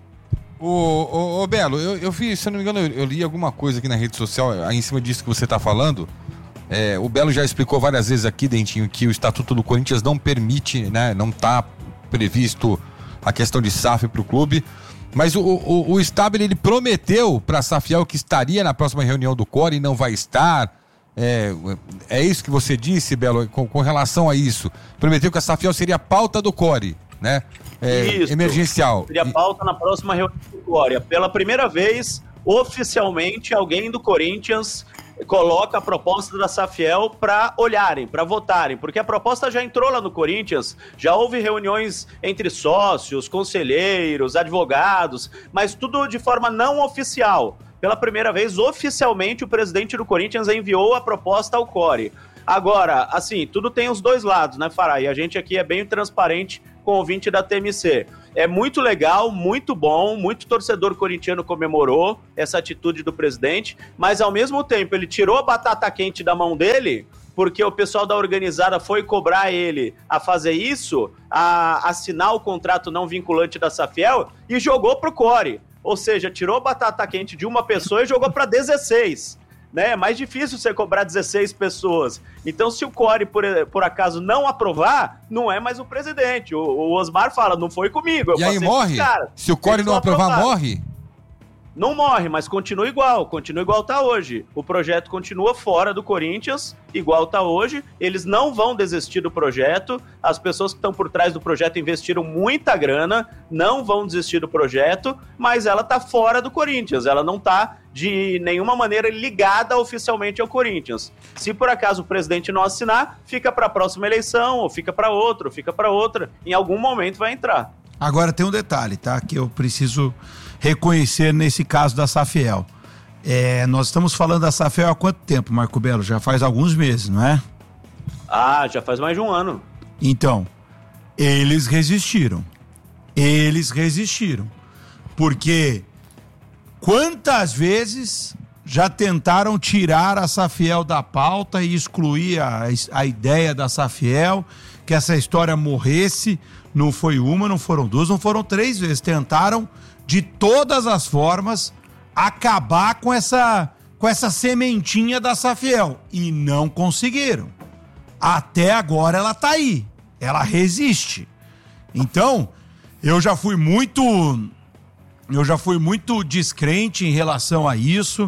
Ô, ô, ô Belo, eu, eu vi, se eu não me engano, eu, eu li alguma coisa aqui na rede social, aí em cima disso que você está falando. É, o Belo já explicou várias vezes aqui, Dentinho, que o Estatuto do Corinthians não permite, né, não está previsto a questão de S A F para o clube. Mas o, o, o Stabile, ele prometeu para a Safiel que estaria na próxima reunião do C O R E e não vai estar. É, é isso que você disse, Belo, com, com relação a isso. Prometeu que a Safiel seria a pauta do C O R E, né? É, Isso. emergencial. Seria pauta na próxima reunião do Glória. Pela primeira vez, oficialmente, alguém do Corinthians coloca a proposta da Safiel para olharem, para votarem, porque a proposta já entrou lá no Corinthians, já houve reuniões entre sócios, conselheiros, advogados, mas tudo de forma não oficial. Pela primeira vez, oficialmente, o presidente do Corinthians enviou a proposta ao Core. Agora, assim, tudo tem os dois lados, né, Fará? E a gente aqui é bem transparente com o ouvinte da T M C. É muito legal, muito bom, muito torcedor corintiano comemorou essa atitude do presidente, mas ao mesmo tempo ele tirou a batata quente da mão dele, porque o pessoal da organizada foi cobrar ele a fazer isso, a assinar o contrato não vinculante da Safiel e jogou pro Core. Ou seja, tirou a batata quente de uma pessoa e jogou para dezesseis. Né? É mais difícil você cobrar dezesseis pessoas. Então, se o Core, por, por acaso, não aprovar, não é mais o presidente. O, o Osmar fala, não foi comigo. Eu e aí morre? Se o Core não aprovar, aprovar, morre? Não morre, mas continua igual. Continua igual tá hoje. O projeto continua fora do Corinthians, igual tá hoje. Eles não vão desistir do projeto. As pessoas que estão por trás do projeto investiram muita grana, não vão desistir do projeto, mas ela tá fora do Corinthians. Ela não tá de nenhuma maneira ligada oficialmente ao Corinthians. Se por acaso o presidente não assinar, fica para a próxima eleição, ou fica para outra, ou fica para outra. Em algum momento vai entrar. Agora tem um detalhe, tá? Que eu preciso reconhecer nesse caso da Safiel. É, nós estamos falando da Safiel há quanto tempo, Marco Belo? Já faz alguns meses, não é? Ah, já faz mais de um ano. Então, eles resistiram. Eles resistiram. Porque quantas vezes já tentaram tirar a Safiel da pauta e excluir a, a ideia da Safiel, que essa história morresse? Não foi uma, não foram duas, não foram três vezes. Tentaram, de todas as formas, acabar com essa, com essa sementinha da Safiel. E não conseguiram. Até agora ela tá aí. Ela resiste. Então, eu já fui muito... Eu já fui muito descrente em relação a isso,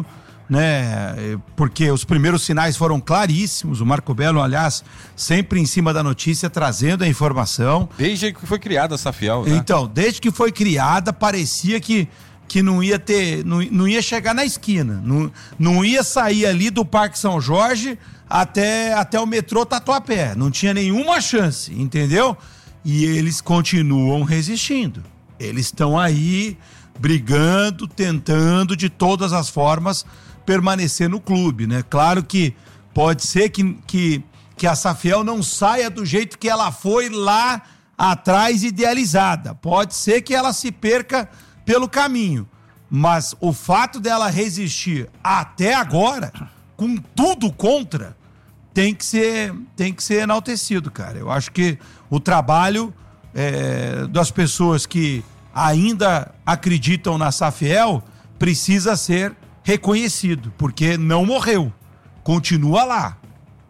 né? Porque os primeiros sinais foram claríssimos. O Marco Belo, aliás, sempre em cima da notícia, trazendo a informação. Desde que foi criada a Safiel, né? Então, desde que foi criada, parecia que, que não ia ter, não, não ia chegar na esquina, não, não ia sair ali do Parque São Jorge até, até o metrô Tatuapé. Não tinha nenhuma chance, entendeu? E eles continuam resistindo. Eles estão aí brigando, tentando de todas as formas permanecer no clube, né? Claro que pode ser que, que, que a Safiel não saia do jeito que ela foi lá atrás idealizada. Pode ser que ela se perca pelo caminho. Mas o fato dela resistir até agora, com tudo contra, tem que ser, tem que ser enaltecido, cara. Eu acho que o trabalho é, das pessoas que ainda acreditam na Safiel precisa ser reconhecido, porque não morreu, continua lá.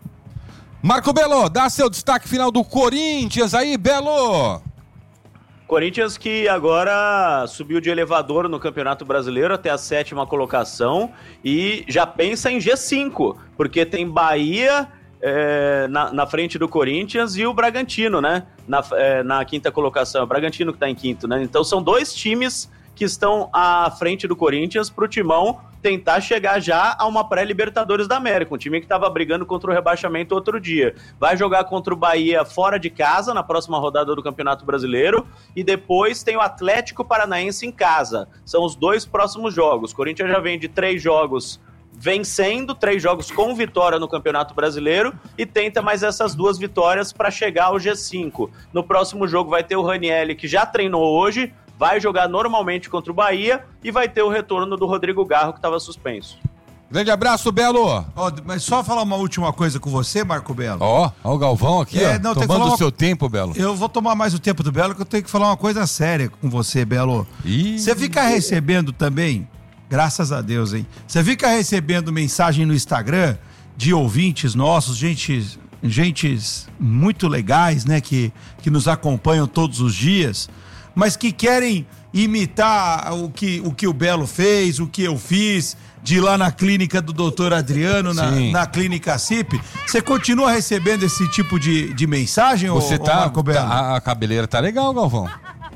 Marco Belo, dá seu destaque final do Corinthians aí, Belo. Corinthians que agora subiu de elevador no Campeonato Brasileiro até a sétima colocação e já pensa em G cinco, porque tem Bahia é, na, na frente do Corinthians e o Bragantino, né? Na, é, na quinta colocação, o Bragantino que tá em quinto, né? Então são dois times que estão à frente do Corinthians pro Timão tentar chegar já a uma pré-Libertadores da América, um time que estava brigando contra o rebaixamento outro dia. Vai jogar contra o Bahia fora de casa na próxima rodada do Campeonato Brasileiro e depois tem o Atlético Paranaense em casa. São os dois próximos jogos. O Corinthians já vem de três jogos vencendo, três jogos com vitória no Campeonato Brasileiro e tenta mais essas duas vitórias para chegar ao G cinco. No próximo jogo vai ter o Ranieri, que já treinou hoje, vai jogar normalmente contra o Bahia e vai ter o retorno do Rodrigo Garro, que estava suspenso. Grande abraço, Belo. Oh, mas só falar uma última coisa com você, Marco Belo. Ó, ó o Galvão aqui, é, ó, não, tomando o uma... seu tempo, Belo. Eu vou tomar mais o tempo do Belo, que eu tenho que falar uma coisa séria com você, Belo. Ih. Você fica recebendo também, graças a Deus, hein? Você fica recebendo mensagem no Instagram de ouvintes nossos, gente, gentes muito legais, né, que, que nos acompanham todos os dias, mas que querem imitar o que o, que o Belo fez, o que eu fiz, de ir lá na clínica do doutor Adriano, na, na clínica C I P. Você continua recebendo esse tipo de, de mensagem, Você ô, tá, ô Marco Belo? tá- a cabeleira tá legal, Galvão.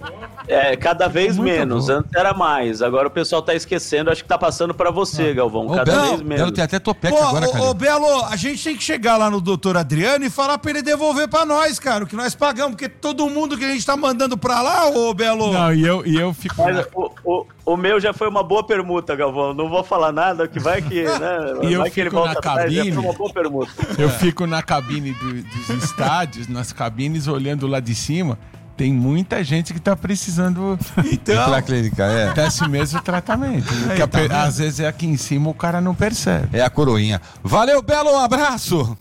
É, cada vez Muito menos. bom. Antes era mais. Agora o pessoal tá esquecendo. Acho que tá passando pra você, Galvão. Ô, Cada Belo, vez menos. Belo tem até topete Pô, agora, ô, cara. ô, Belo, a gente tem que chegar lá no doutor Adriano e falar pra ele devolver pra nós, cara, o que nós pagamos, porque todo mundo que a gente tá mandando pra lá, ô Belo... Não, e eu, e eu fico. Mas na- o, o, o meu já foi uma boa permuta, Galvão. Não vou falar nada, que vai que, né? E eu vai que ele fico volta na atrás. Já cabine. foi uma boa permuta. Eu fico na cabine do- dos estádios, nas cabines, olhando lá de cima. Tem muita gente que tá precisando Então, Pela clínica, é. desse mesmo tratamento. Aí, Que a tá pe- vendo? às vezes é aqui em cima, o cara não percebe. É a coroinha. Valeu, Belo, um abraço.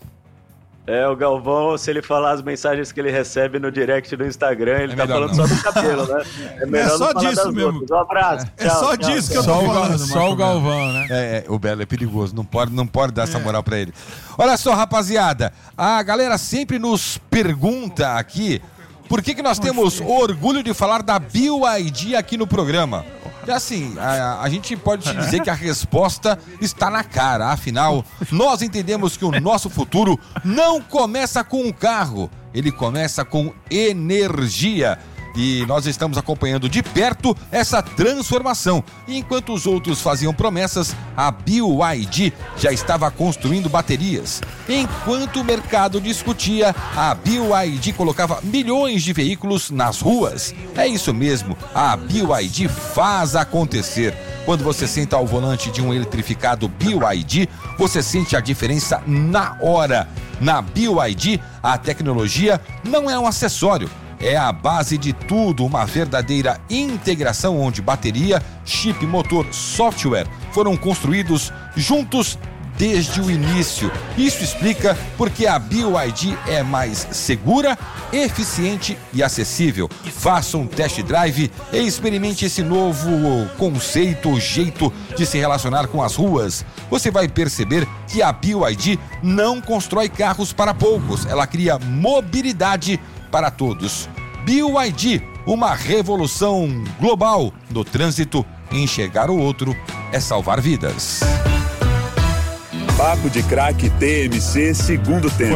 É, o Galvão, se ele falar as mensagens que ele recebe no direct do Instagram, ele É tá melhor falando não. só do cabelo, né? É melhor só não falar disso das mesmo. outras. Um abraço. É Tchau, só tchau, disso que eu tchau. tô Só o, falando, Gal- só Marco o Galvão, né? É, é, o Belo é perigoso, não pode, não pode dar essa moral pra ele. Olha só, rapaziada, a galera sempre nos pergunta aqui por que que nós temos orgulho de falar da B Y D aqui no programa. E assim, a, a gente pode te dizer que a resposta está na cara. Afinal, nós entendemos que o nosso futuro não começa com um carro, ele começa com energia. E nós estamos acompanhando de perto essa transformação. E enquanto os outros faziam promessas, a B Y D já estava construindo baterias. Enquanto o mercado discutia, a B Y D colocava milhões de veículos nas ruas. É isso mesmo, a B Y D faz acontecer. Quando você senta ao volante de um eletrificado B Y D, você sente a diferença na hora. Na B Y D, a tecnologia não é um acessório. É a base de tudo, uma verdadeira integração onde bateria, chip, motor, software foram construídos juntos desde o início. Isso explica porque a B Y D é mais segura, eficiente e acessível. Faça um test drive e experimente esse novo conceito, jeito de se relacionar com as ruas. Você vai perceber que a B Y D não constrói carros para poucos, ela cria mobilidade para todos. B Y D, uma revolução global no trânsito. Enxergar o outro é salvar vidas. Papo de Craque T M C, segundo tempo.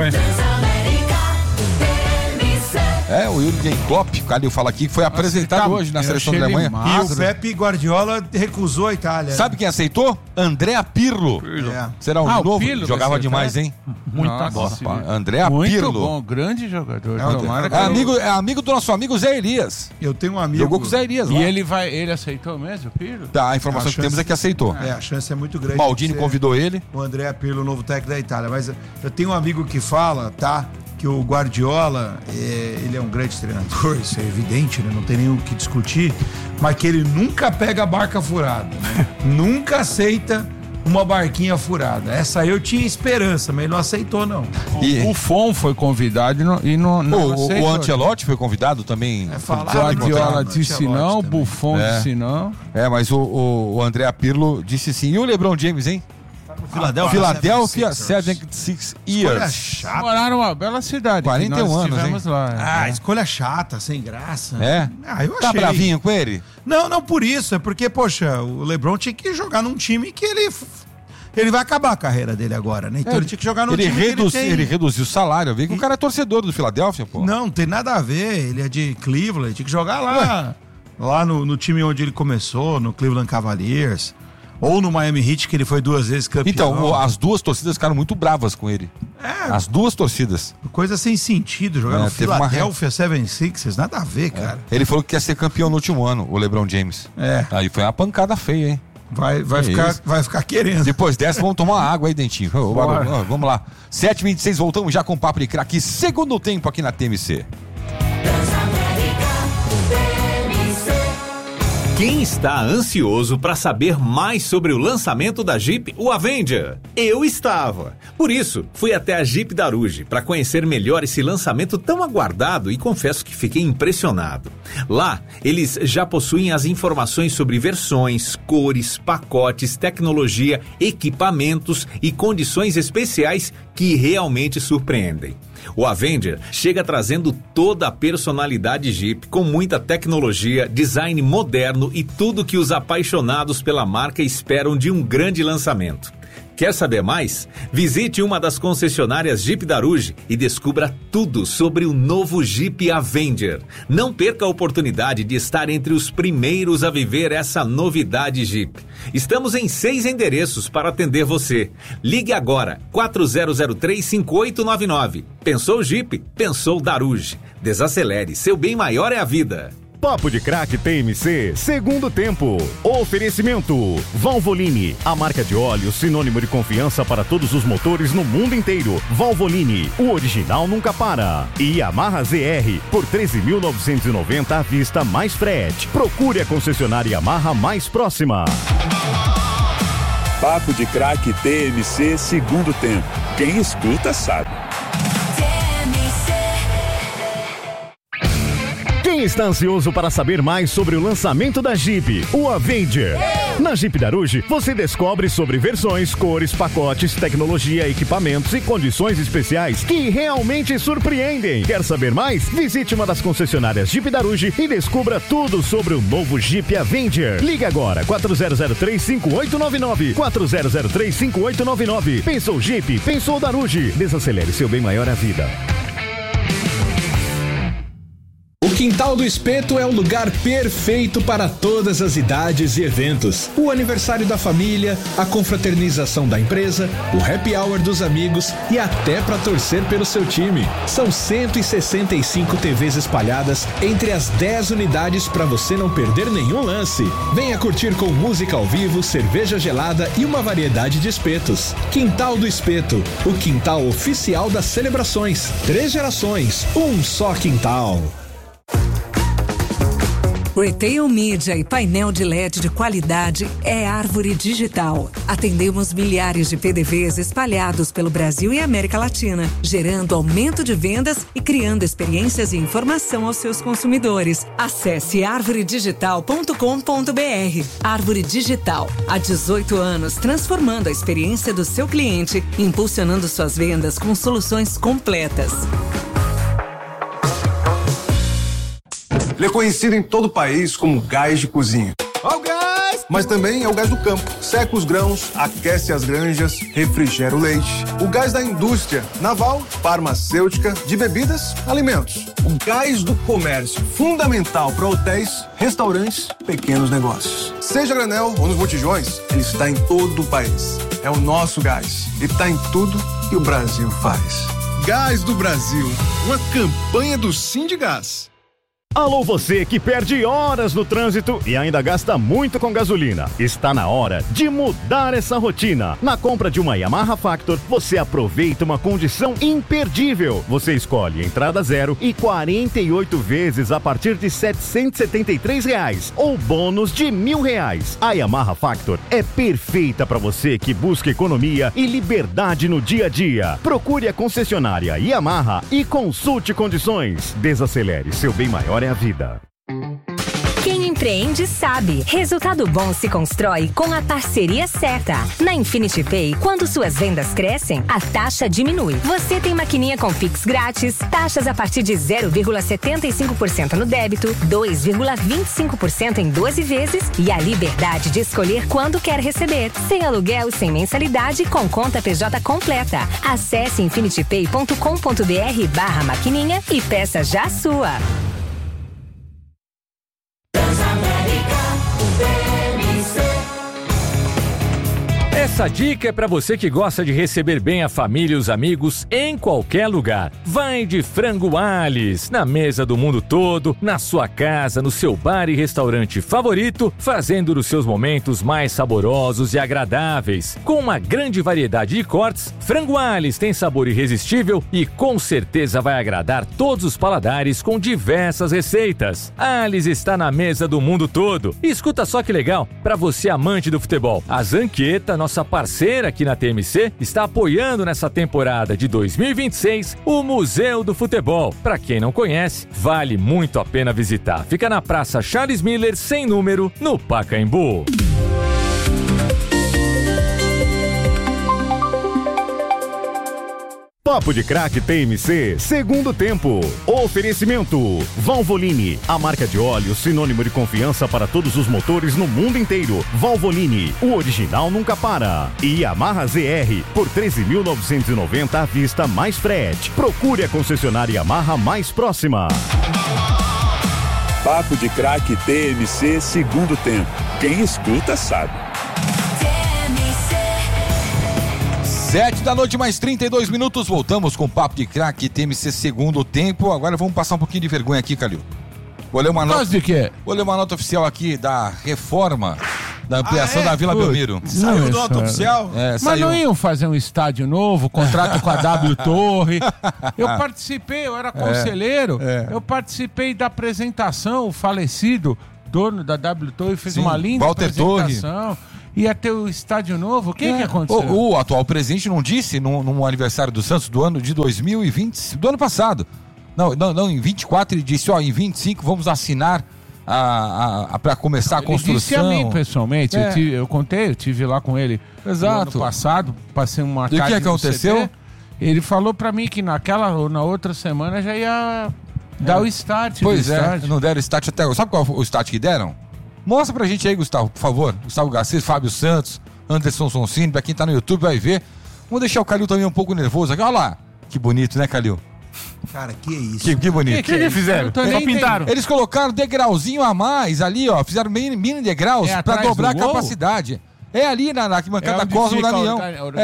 É, o Jürgen Klopp, o Calil fala aqui, que foi apresentado tá- hoje na eu seleção da achei ele Alemanha. E o magro. Pepe Guardiola recusou a Itália. Sabe quem aceitou? Andrea Pirlo. É. Será um Ah, o novo? Pirlo Jogava vai demais, aceitar? hein? Muita Nossa, bola. Andrea Muito Pirlo. bom, grande jogador. É, Tomara que É ele- amigo, é amigo do nosso amigo Zé Elias. Eu tenho um amigo... Jogou com o Zé Elias lá. E ele vai, ele aceitou mesmo, Pirlo? Tá, a informação A que temos chance- é que aceitou. É, a chance é muito grande. Maldini de ser convidou ele. o André Pirlo, o novo técnico da Itália. Mas eu tenho um amigo que fala, tá? Que o Guardiola, é, ele é um grande treinador, isso é evidente, né? Não tem nem o que discutir. Mas que ele nunca pega a barca furada, né? Nunca aceita uma barquinha furada. Essa eu tinha esperança, mas ele não aceitou, não. E- O Fon foi convidado e não, e não, não O, o, aceitou. o Ancelotti foi convidado também. É falar- O Guardiola Ah, disse Ancelotti não, o também. Buffon É. disse não. É, mas o, o, o Andrea Pirlo disse sim. E o LeBron James, hein? Philadelphia Philadelphia seventy-sixers. setenta e seis Escolha Years. chata. Moraram uma bela cidade. que quarenta e um nós anos, estivemos hein? lá. Ah, é. escolha chata, sem graça. É? Ah, eu Tá achei. bravinho com ele? Não, não por isso. É porque, poxa, o LeBron tinha que jogar num time que ele... Ele vai acabar a carreira dele agora, né? Então É, ele tinha que jogar num ele, time reduz, que ele tem... ele reduziu o salário. Eu vi que o cara é torcedor do Philadelphia, pô. Não, não tem nada a ver. Ele é de Cleveland. Ele tinha que jogar lá. Lá no, no time onde ele começou, no Cleveland Cavaliers. Ou no Miami Heat, que ele foi duas vezes campeão. Então, o- as duas torcidas ficaram muito bravas com ele. É, As duas torcidas. coisa sem sentido. Jogar É, no teve uma Philadelphia setenta e seis, nada a ver, cara. Ele falou que quer ser campeão no último ano, o LeBron James. É. Aí foi uma pancada feia, hein? Vai, vai, Que ficar, isso? vai ficar querendo. Depois dessa, vamos tomar uma água aí, Dentinho. Ô, barulho, ó, vamos lá. sete e vinte e seis, voltamos já com o Papo de Craque. Segundo tempo aqui na T M C. Quem está ansioso para saber mais sobre o lançamento da Jeep, o Avenger? Eu estava. Por isso, fui até a Jeep Daruge para conhecer melhor esse lançamento tão aguardado e confesso que fiquei impressionado. Lá, eles já possuem as informações sobre versões, cores, pacotes, tecnologia, equipamentos e condições especiais que realmente surpreendem. O Avenger chega trazendo toda a personalidade Jeep, com muita tecnologia, design moderno e tudo que os apaixonados pela marca esperam de um grande lançamento. Quer saber mais? Visite uma das concessionárias Jeep Daruge e descubra tudo sobre o novo Jeep Avenger. Não perca a oportunidade de estar entre os primeiros a viver essa novidade Jeep. Estamos em seis endereços para atender você. Ligue agora, quatro zero zero três, cinco oito nove nove. Pensou Jeep? Pensou Daruge. Desacelere, seu bem maior é a vida. Papo de Crack T M C, segundo tempo. Oferecimento Valvoline, a marca de óleo sinônimo de confiança para todos os motores no mundo inteiro. Valvoline, o original nunca para. E Yamaha Z R, por treze mil novecentos e noventa à vista mais frete. Procure a concessionária Yamaha mais próxima. Papo de Crack T M C, segundo tempo. Quem escuta sabe. Quem está ansioso para saber mais sobre o lançamento da Jeep, o Avenger? Na Jeep Daruge, você descobre sobre versões, cores, pacotes, tecnologia, equipamentos e condições especiais que realmente surpreendem. Quer saber mais? Visite uma das concessionárias Jeep Daruge e descubra tudo sobre o novo Jeep Avenger. Ligue agora, quatro zero zero três, cinco oito nove nove, quatro zero zero três, cinco oito nove nove. Pensou Jeep, pensou Daruge. Desacelere, seu bem maior é a vida. O Quintal do Espeto é o lugar perfeito para todas as idades e eventos. O aniversário da família, a confraternização da empresa, o happy hour dos amigos e até para torcer pelo seu time. São cento e sessenta e cinco T Vs espalhadas entre as dez unidades para você não perder nenhum lance. Venha curtir com música ao vivo, cerveja gelada e uma variedade de espetos. Quintal do Espeto, o quintal oficial das celebrações. Três gerações, um só quintal. Retail Media e painel de L E D de qualidade é Árvore Digital. Atendemos milhares de P D Vs espalhados pelo Brasil e América Latina, gerando aumento de vendas e criando experiências e informação aos seus consumidores. Acesse árvore digital ponto com ponto b r. Árvore Digital, há dezoito anos, transformando a experiência do seu cliente, impulsionando suas vendas com soluções completas. Ele é conhecido em todo o país como gás de cozinha. Ó o gás! Mas também é o gás do campo. Seca os grãos, aquece as granjas, refrigera o leite. O gás da indústria naval, farmacêutica, de bebidas, alimentos. O gás do comércio, fundamental para hotéis, restaurantes, pequenos negócios. Seja a granel ou nos botijões, ele está em todo o país. É o nosso gás. Ele está em tudo que o Brasil faz. Gás do Brasil, uma campanha do Sindigás. Alô, você que perde horas no trânsito e ainda gasta muito com gasolina. Está na hora de mudar essa rotina. Na compra de uma Yamaha Factor, você aproveita uma condição imperdível. Você escolhe entrada zero e quarenta e oito vezes a partir de setecentos e setenta e três reais ou bônus de mil reais. A Yamaha Factor é perfeita para você que busca economia e liberdade no dia a dia. Procure a concessionária Yamaha e consulte condições. Desacelere, seu bem maior é a vida. Quem empreende sabe. Resultado bom se constrói com a parceria certa. Na Infinity Pay, quando suas vendas crescem, a taxa diminui. Você tem maquininha com Pix grátis, taxas a partir de zero vírgula setenta e cinco por cento no débito, dois vírgula vinte e cinco por cento em doze vezes e a liberdade de escolher quando quer receber. Sem aluguel e sem mensalidade, com conta P J completa. Acesse infinity pay ponto com ponto b r barra maquininha e peça já a sua. Essa dica é para você que gosta de receber bem a família e os amigos em qualquer lugar. Vai de Frango Alice, na mesa do mundo todo, na sua casa, no seu bar e restaurante favorito, fazendo dos seus momentos mais saborosos e agradáveis. Com uma grande variedade de cortes, Frango Alice tem sabor irresistível e com certeza vai agradar todos os paladares com diversas receitas. Alice está na mesa do mundo todo. E escuta só que legal, para você amante do futebol, a Zanqueta, nossa parceira aqui na T M C, está apoiando nessa temporada de dois mil e vinte e seis o Museu do Futebol. Para quem não conhece, vale muito a pena visitar. Fica na Praça Charles Miller, sem número, no Pacaembu. Papo de Craque T M C, segundo tempo. Oferecimento Valvoline, a marca de óleo sinônimo de confiança para todos os motores no mundo inteiro. Valvoline, o original nunca para. E Yamaha Z R, por treze mil novecentos e noventa à vista mais frete. Procure a concessionária Yamaha mais próxima. Papo de Craque T M C, segundo tempo. Quem escuta sabe. Sete da noite, mais trinta e dois minutos. Voltamos com o Papo de Craque T M C, segundo tempo. Agora vamos passar um pouquinho de vergonha aqui, Calil. Vou ler uma nota. de quê? Vou ler uma nota oficial aqui da reforma da ampliação ah, é? da Vila Putz, Belmiro. Saiu nota oficial? É, Mas saiu. não iam fazer um estádio novo, contrato com a W Torre. Eu participei, eu era conselheiro. É, é. Eu participei da apresentação, o falecido dono da W Torre fez Sim, uma linda Walter apresentação. Torre. Ia ter o estádio novo? O que, é. que aconteceu? O, o atual presidente não disse no, no aniversário do Santos do ano de dois mil e vinte, do ano passado. Não, não, não em vinte e quatro ele disse, ó, em vinte e cinco vamos assinar a, a, a para começar a ele construção. Disse a mim pessoalmente, é. eu, tive, eu contei, eu tive lá com ele Exato. no ano passado, passei uma tarde. E o que aconteceu? C D, ele falou pra mim que naquela ou na outra semana já ia dar é. o start. Pois é, start. não deram start até agora. Sabe qual o start que deram? Mostra pra gente aí, Gustavo, por favor. Gustavo Garcês, Fábio Santos, Anderson Sonsini, pra quem tá no YouTube vai ver. Vamos deixar o Calil também um pouco nervoso aqui. Olha lá, que bonito, né, Calil? Cara, que é isso? Que, que bonito. O que, que, que eles fizeram? Só pintaram. Eles colocaram degrauzinho a mais ali, ó. Fizeram mini, mini degraus é pra dobrar a capacidade. É ali na, na arquibancada é Cosmo Damião.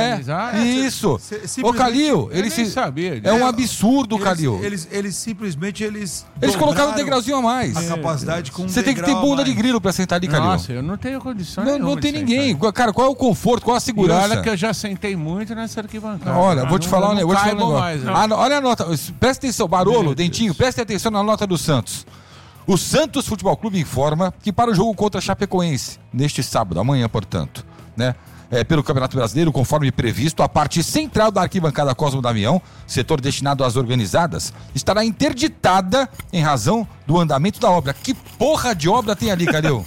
É, isso. Se, Ô, Calil, eles se... sabia. É um absurdo, eles, Calil. Eles, eles simplesmente eles Eles colocaram um degrauzinho a mais. A capacidade com um Você tem que ter bunda de grilo pra sentar ali, Calil. Nossa, eu não tenho condição Não, não tem ninguém. Sentar. Cara, qual é o conforto, qual a segurança? E olha que eu já sentei muito nessa arquibancada. Olha, vou te não, falar um não negócio. Mais, ah, olha a nota. Presta atenção, Barolo, Dentinho, presta atenção na nota do Santos. O Santos Futebol Clube informa que para o jogo contra a Chapecoense, neste sábado, amanhã, portanto, né? É, pelo Campeonato Brasileiro, conforme previsto, a parte central da arquibancada Cosmo Damião, setor destinado às organizadas, estará interditada em razão do andamento da obra. Que porra de obra tem ali, Calil?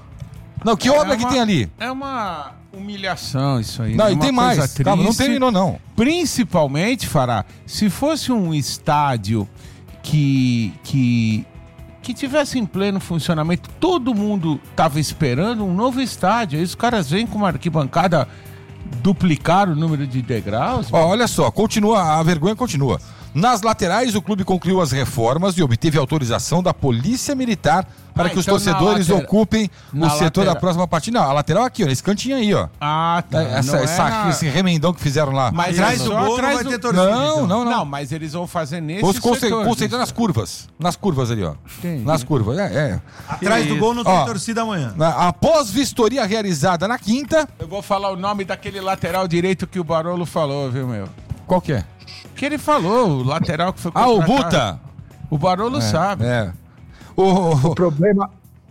Não, que obra é uma, que tem ali? É uma humilhação isso aí. Não, é e tem mais. Triste, Calma, não terminou, não. Principalmente, Fará, se fosse um estádio que... que que tivesse em pleno funcionamento, todo mundo estava esperando um novo estádio. Aí os caras vêm com uma arquibancada duplicar o número de degraus. Ó, olha só, continua, a vergonha continua. Nas laterais, o clube concluiu as reformas e obteve autorização da Polícia Militar para ah, que então os torcedores latera... ocupem na o setor lateral. Da próxima partida. Não, a lateral aqui, ó, nesse cantinho aí, ó. Ah, tá. Essa, é essa, na... Esse remendão que fizeram lá. Mas atrás do gol não vai ter torcida. Não, não, não. Não, mas eles vão fazer nesse Vamos conce- setor. concentrar nas curvas. Nas curvas ali, ó. Entendi. Nas curvas, é. é. Atrás do gol não tem ó, torcida amanhã. Após vistoria realizada na quinta... Eu vou falar o nome daquele lateral direito que o Barolo falou, viu, meu? Qual que é? Que ele falou, o lateral que foi Ah, o Buta! O Barolo é, sabe. É. O, o, o problema...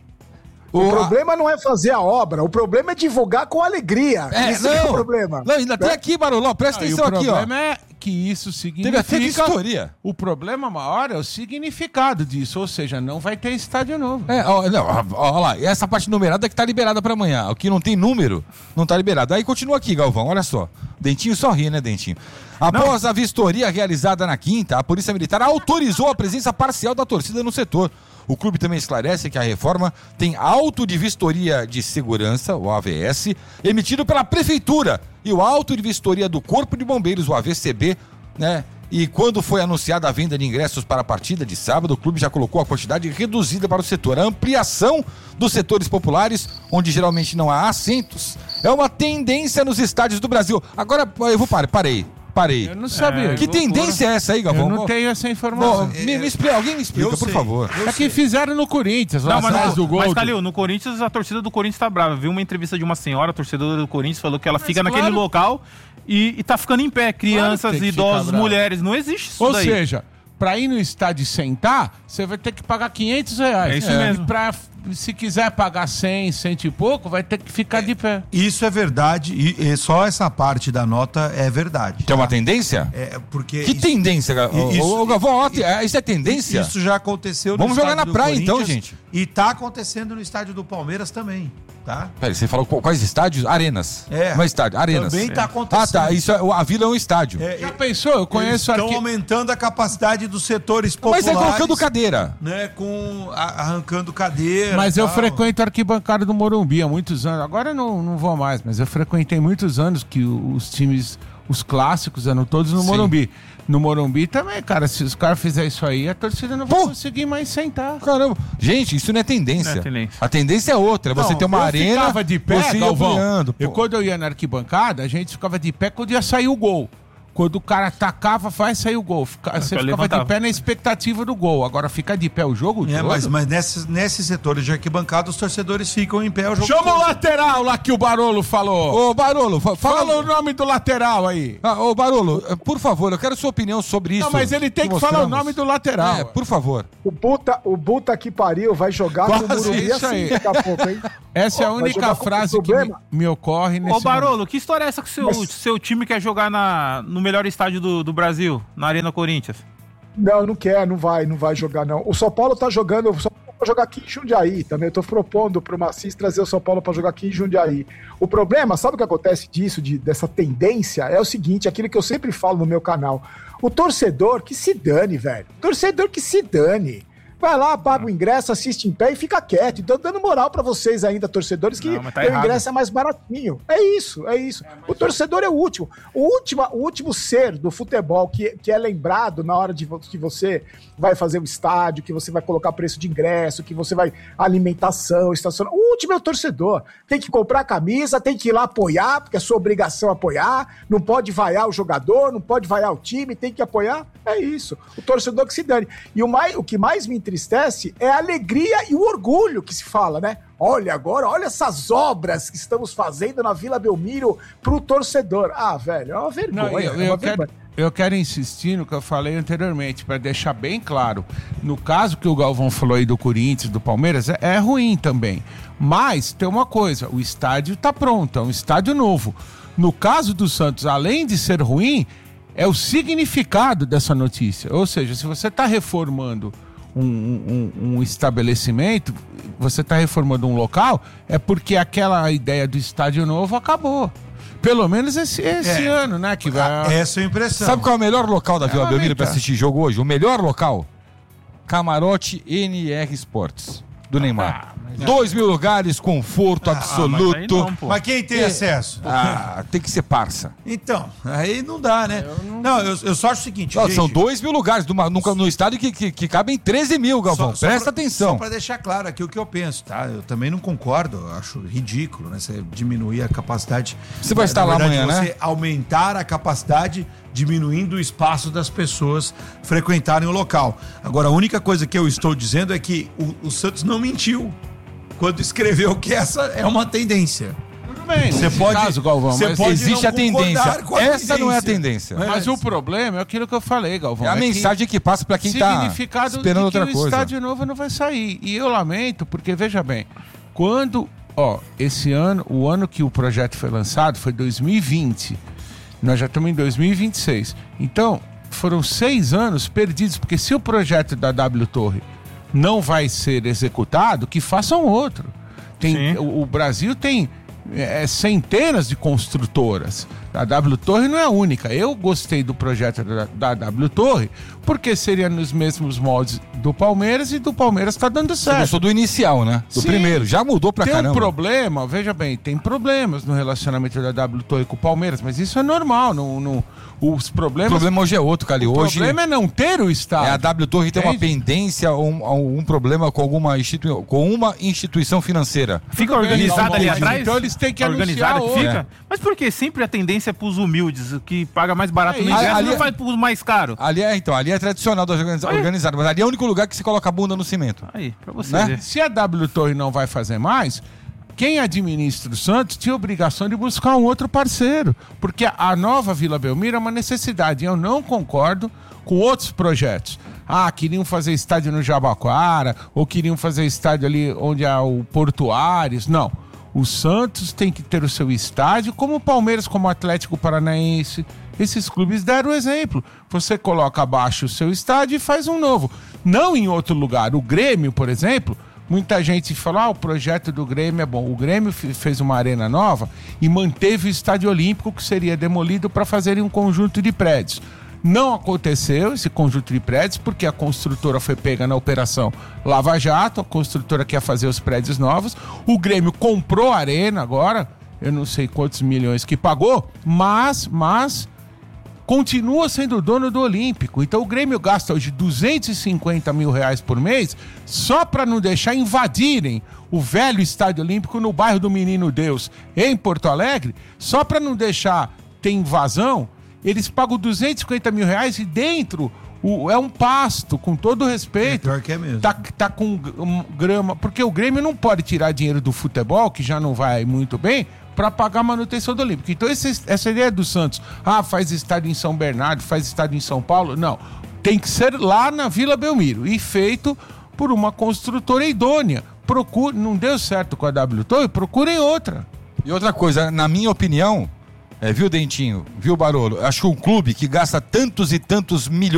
O, o problema a... não é fazer a obra, o problema é divulgar com alegria. É, Isso não, é o problema. Não, ainda tem aqui, Baroló, presta atenção aqui, ó. O problema é que isso significa... Teve até vistoria. O problema maior é o significado disso, ou seja, não vai ter estádio novo. É, ó, não, ó, ó lá, essa parte numerada que tá liberada pra amanhã. O que não tem número, não tá liberado. Aí continua aqui, Galvão, olha só. Dentinho só ri, né, Dentinho? Após não. a vistoria realizada na quinta, a Polícia Militar autorizou a presença parcial da torcida no setor. O clube também esclarece que a reforma tem auto de vistoria de segurança, o A V S, emitido pela Prefeitura, e o auto de vistoria do Corpo de Bombeiros, o A V C B, né? E quando foi anunciada a venda de ingressos para a partida de sábado, o clube já colocou a quantidade reduzida para o setor. A ampliação dos setores populares, onde geralmente não há assentos, é uma tendência nos estádios do Brasil. Agora, eu vou parar, parei. Parei. Eu não sabia. É, que tendência é essa aí, Galvão? Eu não tenho essa informação. Bom, me, me explica, alguém me explica, eu por sei, favor. É que fizeram no Corinthians, lá não, mas, atrás do gol. Mas, Calil, no Corinthians, a torcida do Corinthians tá brava. Viu uma entrevista de uma senhora, torcedora do Corinthians, falou que ela mas fica claro. naquele local e, e tá ficando em pé. Crianças, claro idosos, mulheres. Não existe isso Ou daí. Ou seja, pra ir no estádio e sentar, você vai ter que pagar quinhentos reais. É isso é. mesmo. E pra, se quiser pagar cem, cento e pouco, vai ter que ficar de pé. Isso é verdade, e, e só essa parte da nota é verdade. Tem uma tendência? É, porque que isso, tendência, Galvão? Isso, ô, Galvão, isso é tendência? Isso já aconteceu no Vamos jogar estádio na praia então, Corinthians, gente. E tá acontecendo no estádio do Palmeiras também. tá? Peraí, você falou quais estádios? Arenas. É. Não é estádio, arenas. Também tá acontecendo. Ah, tá. Isso é, a Vila é um estádio. É, Já pensou? Eu conheço Estão arqui... aumentando a capacidade dos setores populares. Mas é colocando cadeira. Né, com, a, arrancando cadeira. Mas eu tal. frequento a arquibancada do Morumbi há muitos anos. Agora eu não, não vou mais, mas eu frequentei muitos anos que os times, os clássicos, eram todos no Sim. Morumbi. No Morumbi também, cara, se os caras fizerem isso aí, a torcida não vai Pô. conseguir mais sentar. Caramba. Gente, isso não é tendência. Não é tendência. A tendência é outra. Você Não, tem uma eu arena, ficava de pé, você ia Galvão. ampliando, pô. Eu, quando eu ia na arquibancada, a gente ficava de pé quando ia sair o gol. Quando o cara atacava, vai sair o gol. Fica, você ficava levantava. de pé na expectativa do gol. Agora, ficar de pé o jogo É, todo... mas, mas nesses, nesses setores de arquibancada, os torcedores ficam em pé o jogo Chama o todo. lateral lá que o Barolo falou. Ô, Barolo, fa- Fala fala... o nome do lateral aí. Ah, ô, Barolo, por favor, eu quero sua opinião sobre isso. Não, mas ele tem que falar o mostramos. nome do lateral. É, por favor. O Buta, o Buta que pariu vai jogar com o Quase Morumbi isso assim aí. daqui a pouco, hein? Essa é a Vai única jogar com frase que me, problema. me ocorre nesse Ô, Barolo, que história é essa que o seu, Mas- seu time quer jogar na, no melhor estádio do, do Brasil, na Arena Corinthians? Não, não quer, não vai, não vai jogar, não. O São Paulo tá jogando, o São Paulo vai jogar aqui em Jundiaí também. Eu tô propondo pro Macis trazer o São Paulo pra jogar aqui em Jundiaí. O problema, sabe o que acontece disso, de, dessa tendência? É o seguinte, aquilo que eu sempre falo no meu canal. O torcedor que se dane, velho. Torcedor que se dane. Vai lá, paga o ingresso, assiste em pé e fica quieto. Então, dando moral pra vocês ainda, torcedores, que Não, mas tá o errado. ingresso é mais baratinho. É isso, é isso. O torcedor é o último. O último, o último ser do futebol que, que é lembrado na hora de vo- que você vai fazer o estádio, que você vai colocar preço de ingresso, que você vai alimentação, estacionamento. O último é o torcedor. Tem que comprar camisa, tem que ir lá apoiar, porque é sua obrigação apoiar. Não pode vaiar o jogador, não pode vaiar o time, tem que apoiar. É isso. O torcedor que se dane. E o, mais, o que mais me entristece é a alegria e o orgulho que se fala, né? Olha agora, olha essas obras que estamos fazendo na Vila Belmiro pro torcedor. Ah, velho, é uma vergonha. Não, eu, é uma eu vergonha. quero, eu quero insistir no que eu falei anteriormente, para deixar bem claro. No caso que o Galvão falou aí do Corinthians, do Palmeiras, é, é ruim também. Mas tem uma coisa, o estádio tá pronto, é um estádio novo. No caso do Santos, além de ser ruim, é o significado dessa notícia. Ou seja, se você está reformando um, um, um estabelecimento, você está reformando um local, é porque aquela ideia do estádio novo acabou. Pelo menos esse, esse É. ano, né? Que vai... Essa é a impressão. Sabe qual é o melhor local da Vila Ah, Belmiro vem pra cá. assistir jogo hoje? O melhor local? Camarote N R Sports, do Neymar. Dois mil lugares, conforto absoluto. mas aí não, pô. Mas quem tem É. acesso? Ah, tem que ser parça. Então, aí não dá, né? Não, eu, eu só acho o seguinte, Não, gente, são dois mil lugares numa- no, no estádio que, que, que cabem treze mil, Galvão. Só- só Presta pra- atenção. Só pra deixar claro aqui o que eu penso, tá? Eu também não concordo, eu acho ridículo, né? Você diminuir a capacidade. Você vai Na- estar na lá verdade, amanhã, você né? aumentar a capacidade, diminuindo o espaço das pessoas frequentarem o local. Agora, a única coisa que eu estou dizendo é que o, o Santos não mentiu quando escreveu que essa é uma tendência. Tudo bem, Você nesse pode, caso, Galvão, você mas pode existe não a tendência. concordar com a Essa não é a tendência. tendência. Mas o problema é aquilo que eu falei, Galvão. É a que mensagem que passa pra quem tá significado esperando de que outra o coisa. estádio novo não vai sair. E eu lamento, porque veja bem, quando, ó, esse ano, o ano que o projeto foi lançado foi dois mil e vinte. Nós já estamos em dois mil e vinte e seis. Então, foram seis anos perdidos, porque se o projeto da W Torre não vai ser executado, que façam outro. Tem, o, o Brasil tem é, centenas de construtoras. A W Torre não é a única. Eu gostei do projeto da, da W Torre porque seria nos mesmos moldes do Palmeiras e do Palmeiras está dando Você certo. gostou do inicial, né? Do Sim. primeiro. Já mudou pra Tem caramba. um problema, veja bem, tem problemas no relacionamento da W Torre com o Palmeiras, mas isso é normal. Não, não, os O problemas. problema hoje é outro, Cali. o Hoje problema é não ter o estádio. é a W Torre tem uma Entende? pendência ou um, um problema com alguma instituição, com uma instituição financeira. Fica Tudo bem, organizado ali Galvão, mas atrás? então eles têm que organizado anunciar que outra. fica? Mas por que sempre a tendência é pros humildes, o que paga mais barato É no isso. ingresso, Ali- não vai pros mais caros? Ali é, então, ali é tradicional da organiza- Olha. organizada, mas ali é o único lugar que se coloca a bunda no cimento. Aí, pra você Né? ver. Se a W Torre não vai fazer mais, quem administra o Santos tinha a obrigação de buscar um outro parceiro. Porque a nova Vila Belmiro é uma necessidade. Eu não concordo com outros projetos. Ah, queriam fazer estádio no Jabaquara, ou queriam fazer estádio ali onde há o Portuários. Não. O Santos tem que ter o seu estádio, como o Palmeiras, como o Atlético Paranaense. Esses clubes deram o exemplo. Você coloca abaixo o seu estádio e faz um novo. Não em outro lugar. O Grêmio, por exemplo, muita gente falou, ah, o projeto do Grêmio é bom. O Grêmio fez uma arena nova e manteve o Estádio Olímpico, que seria demolido para fazerem um conjunto de prédios. Não aconteceu esse conjunto de prédios, porque a construtora foi pega na operação Lava Jato, a construtora quer fazer os prédios novos, o Grêmio comprou a arena agora, eu não sei quantos milhões que pagou, mas, mas continua sendo dono do Olímpico. Então o Grêmio gasta hoje duzentos e cinquenta mil reais por mês só para não deixar invadirem o velho Estádio Olímpico no bairro do Menino Deus, em Porto Alegre, só para não deixar ter invasão. Eles pagam duzentos e cinquenta mil reais e dentro o, é um pasto, com todo respeito. É pior que é mesmo. Tá, tá com um, grama. Porque o Grêmio não pode tirar dinheiro do futebol, que já não vai muito bem, para pagar a manutenção do Olímpico. Então, esse, essa ideia do Santos, ah, faz estádio em São Bernardo, faz estádio em São Paulo. Não. Tem que ser lá na Vila Belmiro. E feito por uma construtora idônea. Procure, não deu certo com a W Torre, procurem outra. E outra coisa, na minha opinião. É, viu, Dentinho? Viu, Barolo? Acho que um clube que gasta tantos e tantos milhões